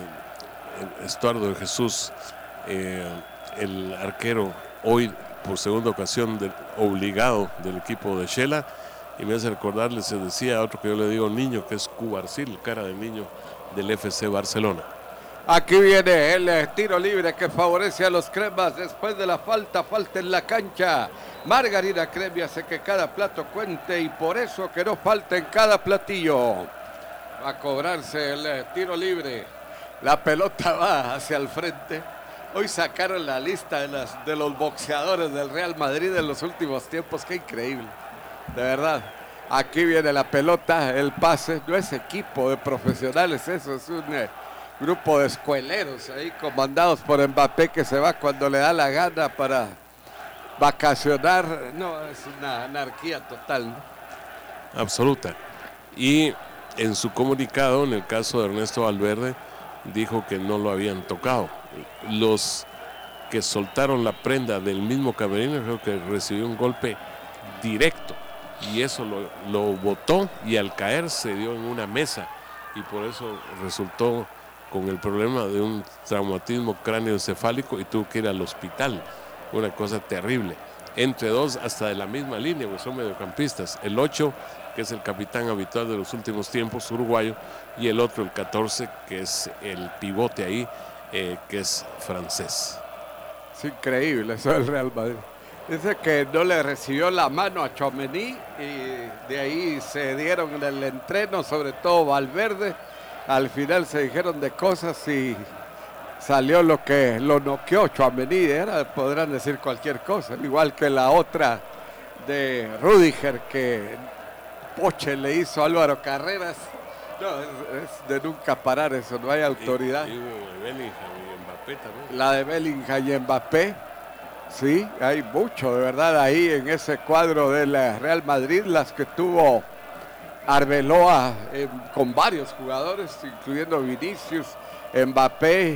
Estuardo de Jesús, eh, el arquero, hoy por segunda ocasión de, obligado del equipo de Shela. Y me hace recordarle, se decía otro que yo le digo niño, que es Cubarcil, cara de niño del F C Barcelona. Aquí viene el tiro libre que favorece a los cremas después de la falta, falta en la cancha. Margarina Cremi hace que cada plato cuente y por eso que no falta en cada platillo. Va a cobrarse el tiro libre. La pelota va hacia el frente. Hoy sacaron la lista de, las, de los boxeadores del Real Madrid en los últimos tiempos. Qué increíble, de verdad. Aquí viene la pelota, el pase. No es equipo de profesionales, eso es un eh, grupo de escueleros ahí comandados por Mbappé, que se va cuando le da la gana para vacacionar. No, es una anarquía total, ¿no? Absoluta. Y en su comunicado, en el caso de Ernesto Valverde, dijo que no lo habían tocado. Los que soltaron la prenda del mismo camerino, creo que recibió un golpe directo y eso lo, lo botó, y al caer se dio en una mesa y por eso resultó con el problema de un traumatismo cráneoencefálico y tuvo que ir al hospital. Una cosa terrible. Entre dos hasta de la misma línea, porque son mediocampistas. El ocho, que es el capitán habitual de los últimos tiempos, uruguayo, y el otro, el catorce, que es el pivote ahí, eh, que es francés. Es increíble eso del Real Madrid. Dice que no le recibió la mano a Tchouaméni y de ahí se dieron en el entreno, sobre todo Valverde. Al final se dijeron de cosas y salió lo que lo noqueó Tchouaméni. Era, podrán decir cualquier cosa, igual que la otra de Rüdiger que Poche le hizo a Álvaro Carreras. No, es, es de nunca parar eso, no hay autoridad. Y, y de Bellingham y Mbappé también. La de Bellingham y Mbappé, sí, hay mucho de verdad ahí en ese cuadro del Real Madrid, las que tuvo Arbeloa eh, con varios jugadores, incluyendo Vinicius, Mbappé,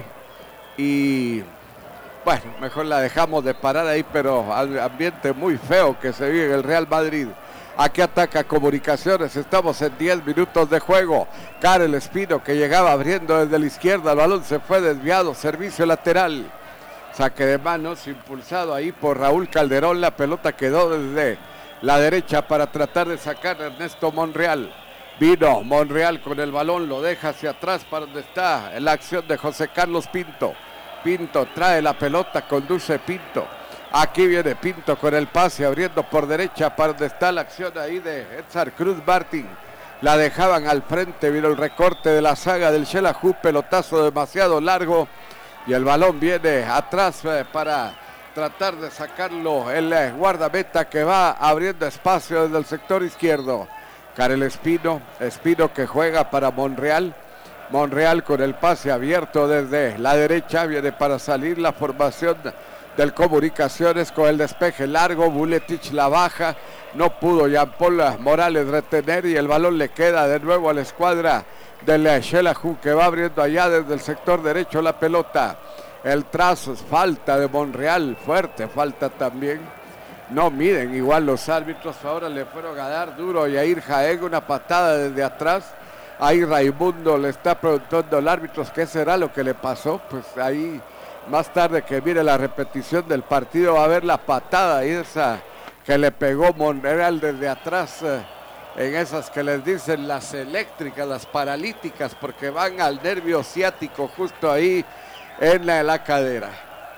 y bueno, mejor la dejamos de parar ahí, pero ambiente muy feo que se vive en el Real Madrid. Aquí ataca Comunicaciones, estamos en diez minutos de juego. Karel Espino, que llegaba abriendo desde la izquierda, el balón se fue desviado, servicio lateral. Saque de manos impulsado ahí por Raúl Calderón, la pelota quedó desde la derecha para tratar de sacar a Ernesto Monreal. Vino Monreal con el balón, lo deja hacia atrás para donde está la acción de José Carlos Pinto. Pinto trae la pelota, conduce Pinto. Aquí viene Pinto con el pase, abriendo por derecha para donde está la acción ahí de Edgar Cruz Martín. La dejaban al frente, vino el recorte de la saga del Xelajú, pelotazo demasiado largo. Y el balón viene atrás eh, para tratar de sacarlo el eh, guardameta, que va abriendo espacio desde el sector izquierdo. Karel Espino, Espino que juega para Monreal. Monreal con el pase abierto desde la derecha, viene para salir la formación del Comunicaciones con el despeje largo. Buletich la baja, no pudo Jean-Paul Morales retener y el balón le queda de nuevo a la escuadra del Xelajú, que va abriendo allá desde el sector derecho la pelota. El trazo es falta de Monreal, fuerte falta también. No miden igual los árbitros, ahora le fueron a dar duro a Yair Jaén, una patada desde atrás. Ahí Raimundo le está preguntando al árbitro qué será lo que le pasó. Pues ahí más tarde que mire la repetición del partido va a ver la patada y esa que le pegó Monreal desde atrás. en esas que les dicen las eléctricas, las paralíticas, porque van al nervio ciático justo ahí en la, la cadera.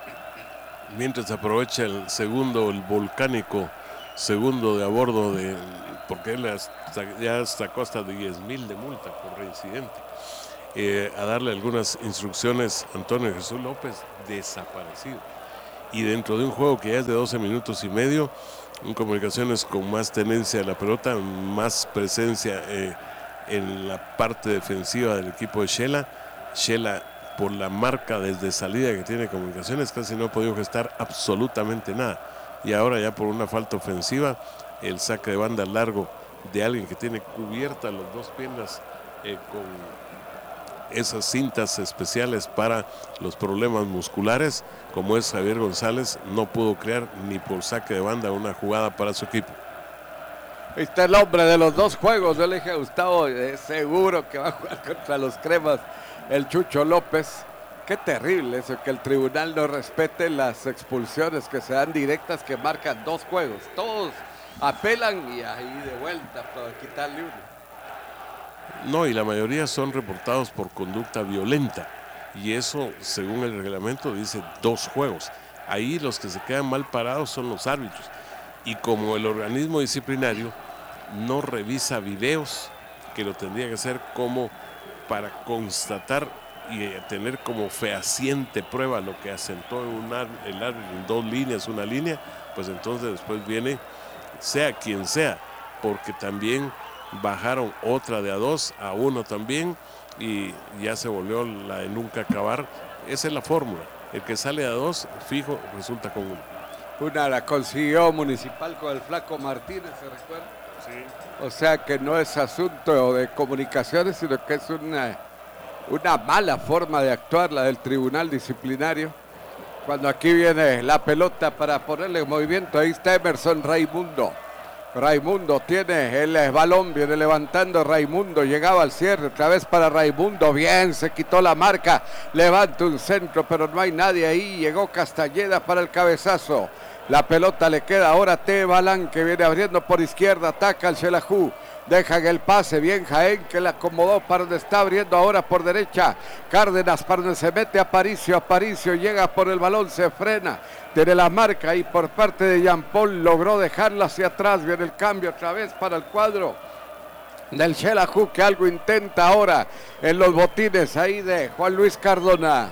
Mientras aprovecha el segundo, el volcánico segundo de a bordo de, porque él hasta, ya sacó hasta diez mil de multa por reincidente, eh, a darle algunas instrucciones Antonio Jesús López, desaparecido. Y dentro de un juego que ya es de doce minutos y medio, en Comunicaciones con más tenencia de la pelota, más presencia eh, en la parte defensiva del equipo de Shela. Shela, por la marca desde salida que tiene Comunicaciones, casi no ha podido gestar absolutamente nada. Y ahora ya por una falta ofensiva, el saque de banda largo de alguien que tiene cubiertas las dos piernas eh, con esas cintas especiales para los problemas musculares, como es Javier González, no pudo crear ni por saque de banda una jugada para su equipo. Ahí está el hombre de los dos juegos. Yo le dije a Gustavo, es seguro que va a jugar contra los Cremas, el Chucho López. Qué terrible eso, que el tribunal no respete las expulsiones que se dan directas, que marcan dos juegos. Todos apelan y ahí de vuelta para quitarle uno. No, y la mayoría son reportados por conducta violenta. Y eso, según el reglamento, dice dos juegos. Ahí los que se quedan mal parados son los árbitros. Y como el organismo disciplinario no revisa videos, que lo tendría que hacer como para constatar y tener como fehaciente prueba lo que asentó en un ar- el árbitro en dos líneas, una línea, pues entonces después viene, sea quien sea, porque también bajaron otra de a dos, a uno también, y ya se volvió la de nunca acabar. Esa es la fórmula, el que sale a dos, fijo, resulta con uno. Una la consiguió Municipal con el Flaco Martínez, ¿se recuerda? Sí. O sea que no es asunto de Comunicaciones, sino que es una, una mala forma de actuar la del tribunal disciplinario. Cuando aquí viene la pelota para ponerle en movimiento, ahí está Emerson Raimundo. Raimundo tiene el balón, viene levantando Raimundo, llegaba al cierre, otra vez para Raimundo, bien, se quitó la marca, levanta un centro, pero no hay nadie ahí, llegó Castañeda para el cabezazo. La pelota le queda ahora a Tebalán, que viene abriendo por izquierda, ataca al Xelajú. Dejan el pase, bien Jaén, que la acomodó para donde está abriendo ahora por derecha. Cárdenas para donde se mete Aparicio. Aparicio llega por el balón, se frena. Tiene la marca y por parte de Jean Paul logró dejarla hacia atrás. Viene el cambio otra vez para el cuadro del Xelajú, que algo intenta ahora en los botines ahí de Juan Luis Cardona.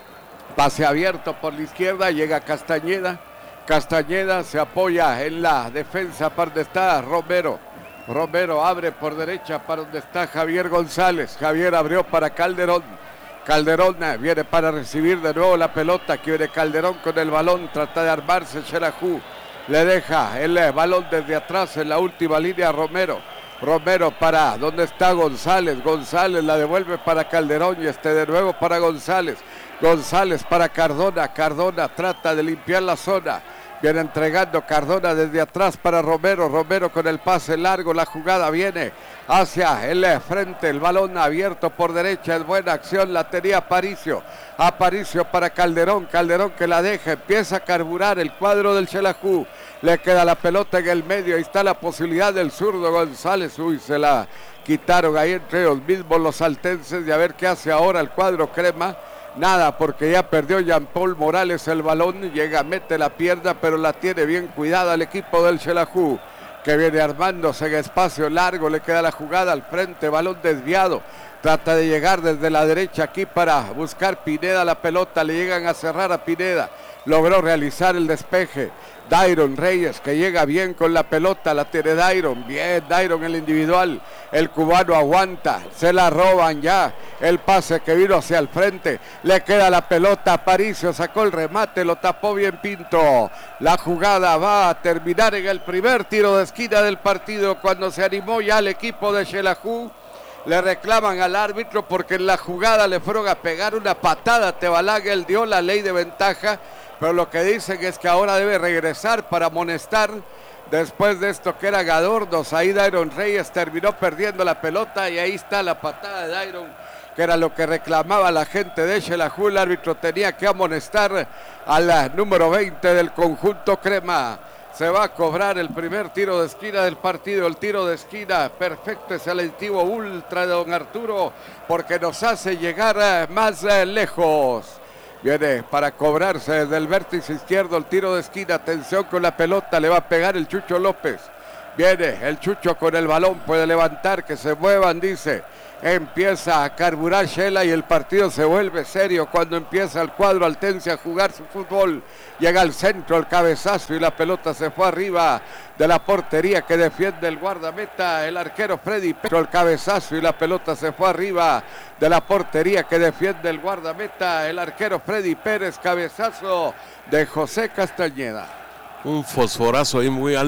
Pase abierto por la izquierda, llega Castañeda. Castañeda se apoya en la defensa para donde está Romero. Romero abre por derecha para donde está Javier González. Javier abrió para Calderón. Calderón viene para recibir de nuevo la pelota. Aquí viene Calderón con el balón. Trata de armarse Xelajú. Le deja el balón desde atrás en la última línea a Romero. Romero para donde está González. González la devuelve para Calderón y este de nuevo para González. González para Cardona. Cardona trata de limpiar la zona. Viene entregando Cardona desde atrás para Romero. Romero con el pase largo. La jugada viene hacia el frente. El balón abierto por derecha. Es buena acción. La tenía Aparicio. Aparicio para Calderón. Calderón que la deja. Empieza a carburar el cuadro del Xelajú. Le queda la pelota en el medio. Ahí está la posibilidad del zurdo González. Uy, se la quitaron ahí entre los mismos los saltenses. Y a ver qué hace ahora el cuadro crema. Nada, porque ya perdió Jean Paul Morales el balón, llega, mete la pierna, pero la tiene bien cuidada el equipo del Xelajú, que viene armándose en espacio largo, le queda la jugada al frente, balón desviado, trata de llegar desde la derecha aquí para buscar Pineda la pelota, le llegan a cerrar a Pineda, logró realizar el despeje. Dairon Reyes que llega bien con la pelota, la tiene Dairon, bien Dairon el individual, el cubano aguanta, se la roban ya, el pase que vino hacia el frente, le queda la pelota, Aparicio sacó el remate, lo tapó bien Pinto, la jugada va a terminar en el primer tiro de esquina del partido cuando se animó ya el equipo de Xelajú. Le reclaman al árbitro porque en la jugada le fueron a pegar una patada a Tebalán, él dio la ley de ventaja, pero lo que dicen es que ahora debe regresar para amonestar después de esto que era Gadordos. Ahí Dairon Reyes terminó perdiendo la pelota y ahí está la patada de Dairon, que era lo que reclamaba la gente de Xelajú. El árbitro tenía que amonestar a la número veinte del conjunto crema. Se va a cobrar el primer tiro de esquina del partido. El tiro de esquina perfecto y selectivo ultra de don Arturo, porque nos hace llegar más lejos. Viene para cobrarse desde el vértice izquierdo el tiro de esquina. Atención con la pelota, le va a pegar el Chucho López. Viene el Chucho con el balón, puede levantar, que se muevan, dice. Empieza a carburar Shela y el partido se vuelve serio cuando empieza el cuadro altense a jugar su fútbol. Llega al centro el cabezazo y la pelota se fue arriba de la portería que defiende el guardameta, el arquero Freddy Pérez. El cabezazo y la pelota se fue arriba de la portería que defiende el guardameta, el arquero Freddy Pérez. Cabezazo de José Castañeda. Un fosforazo ahí muy alto.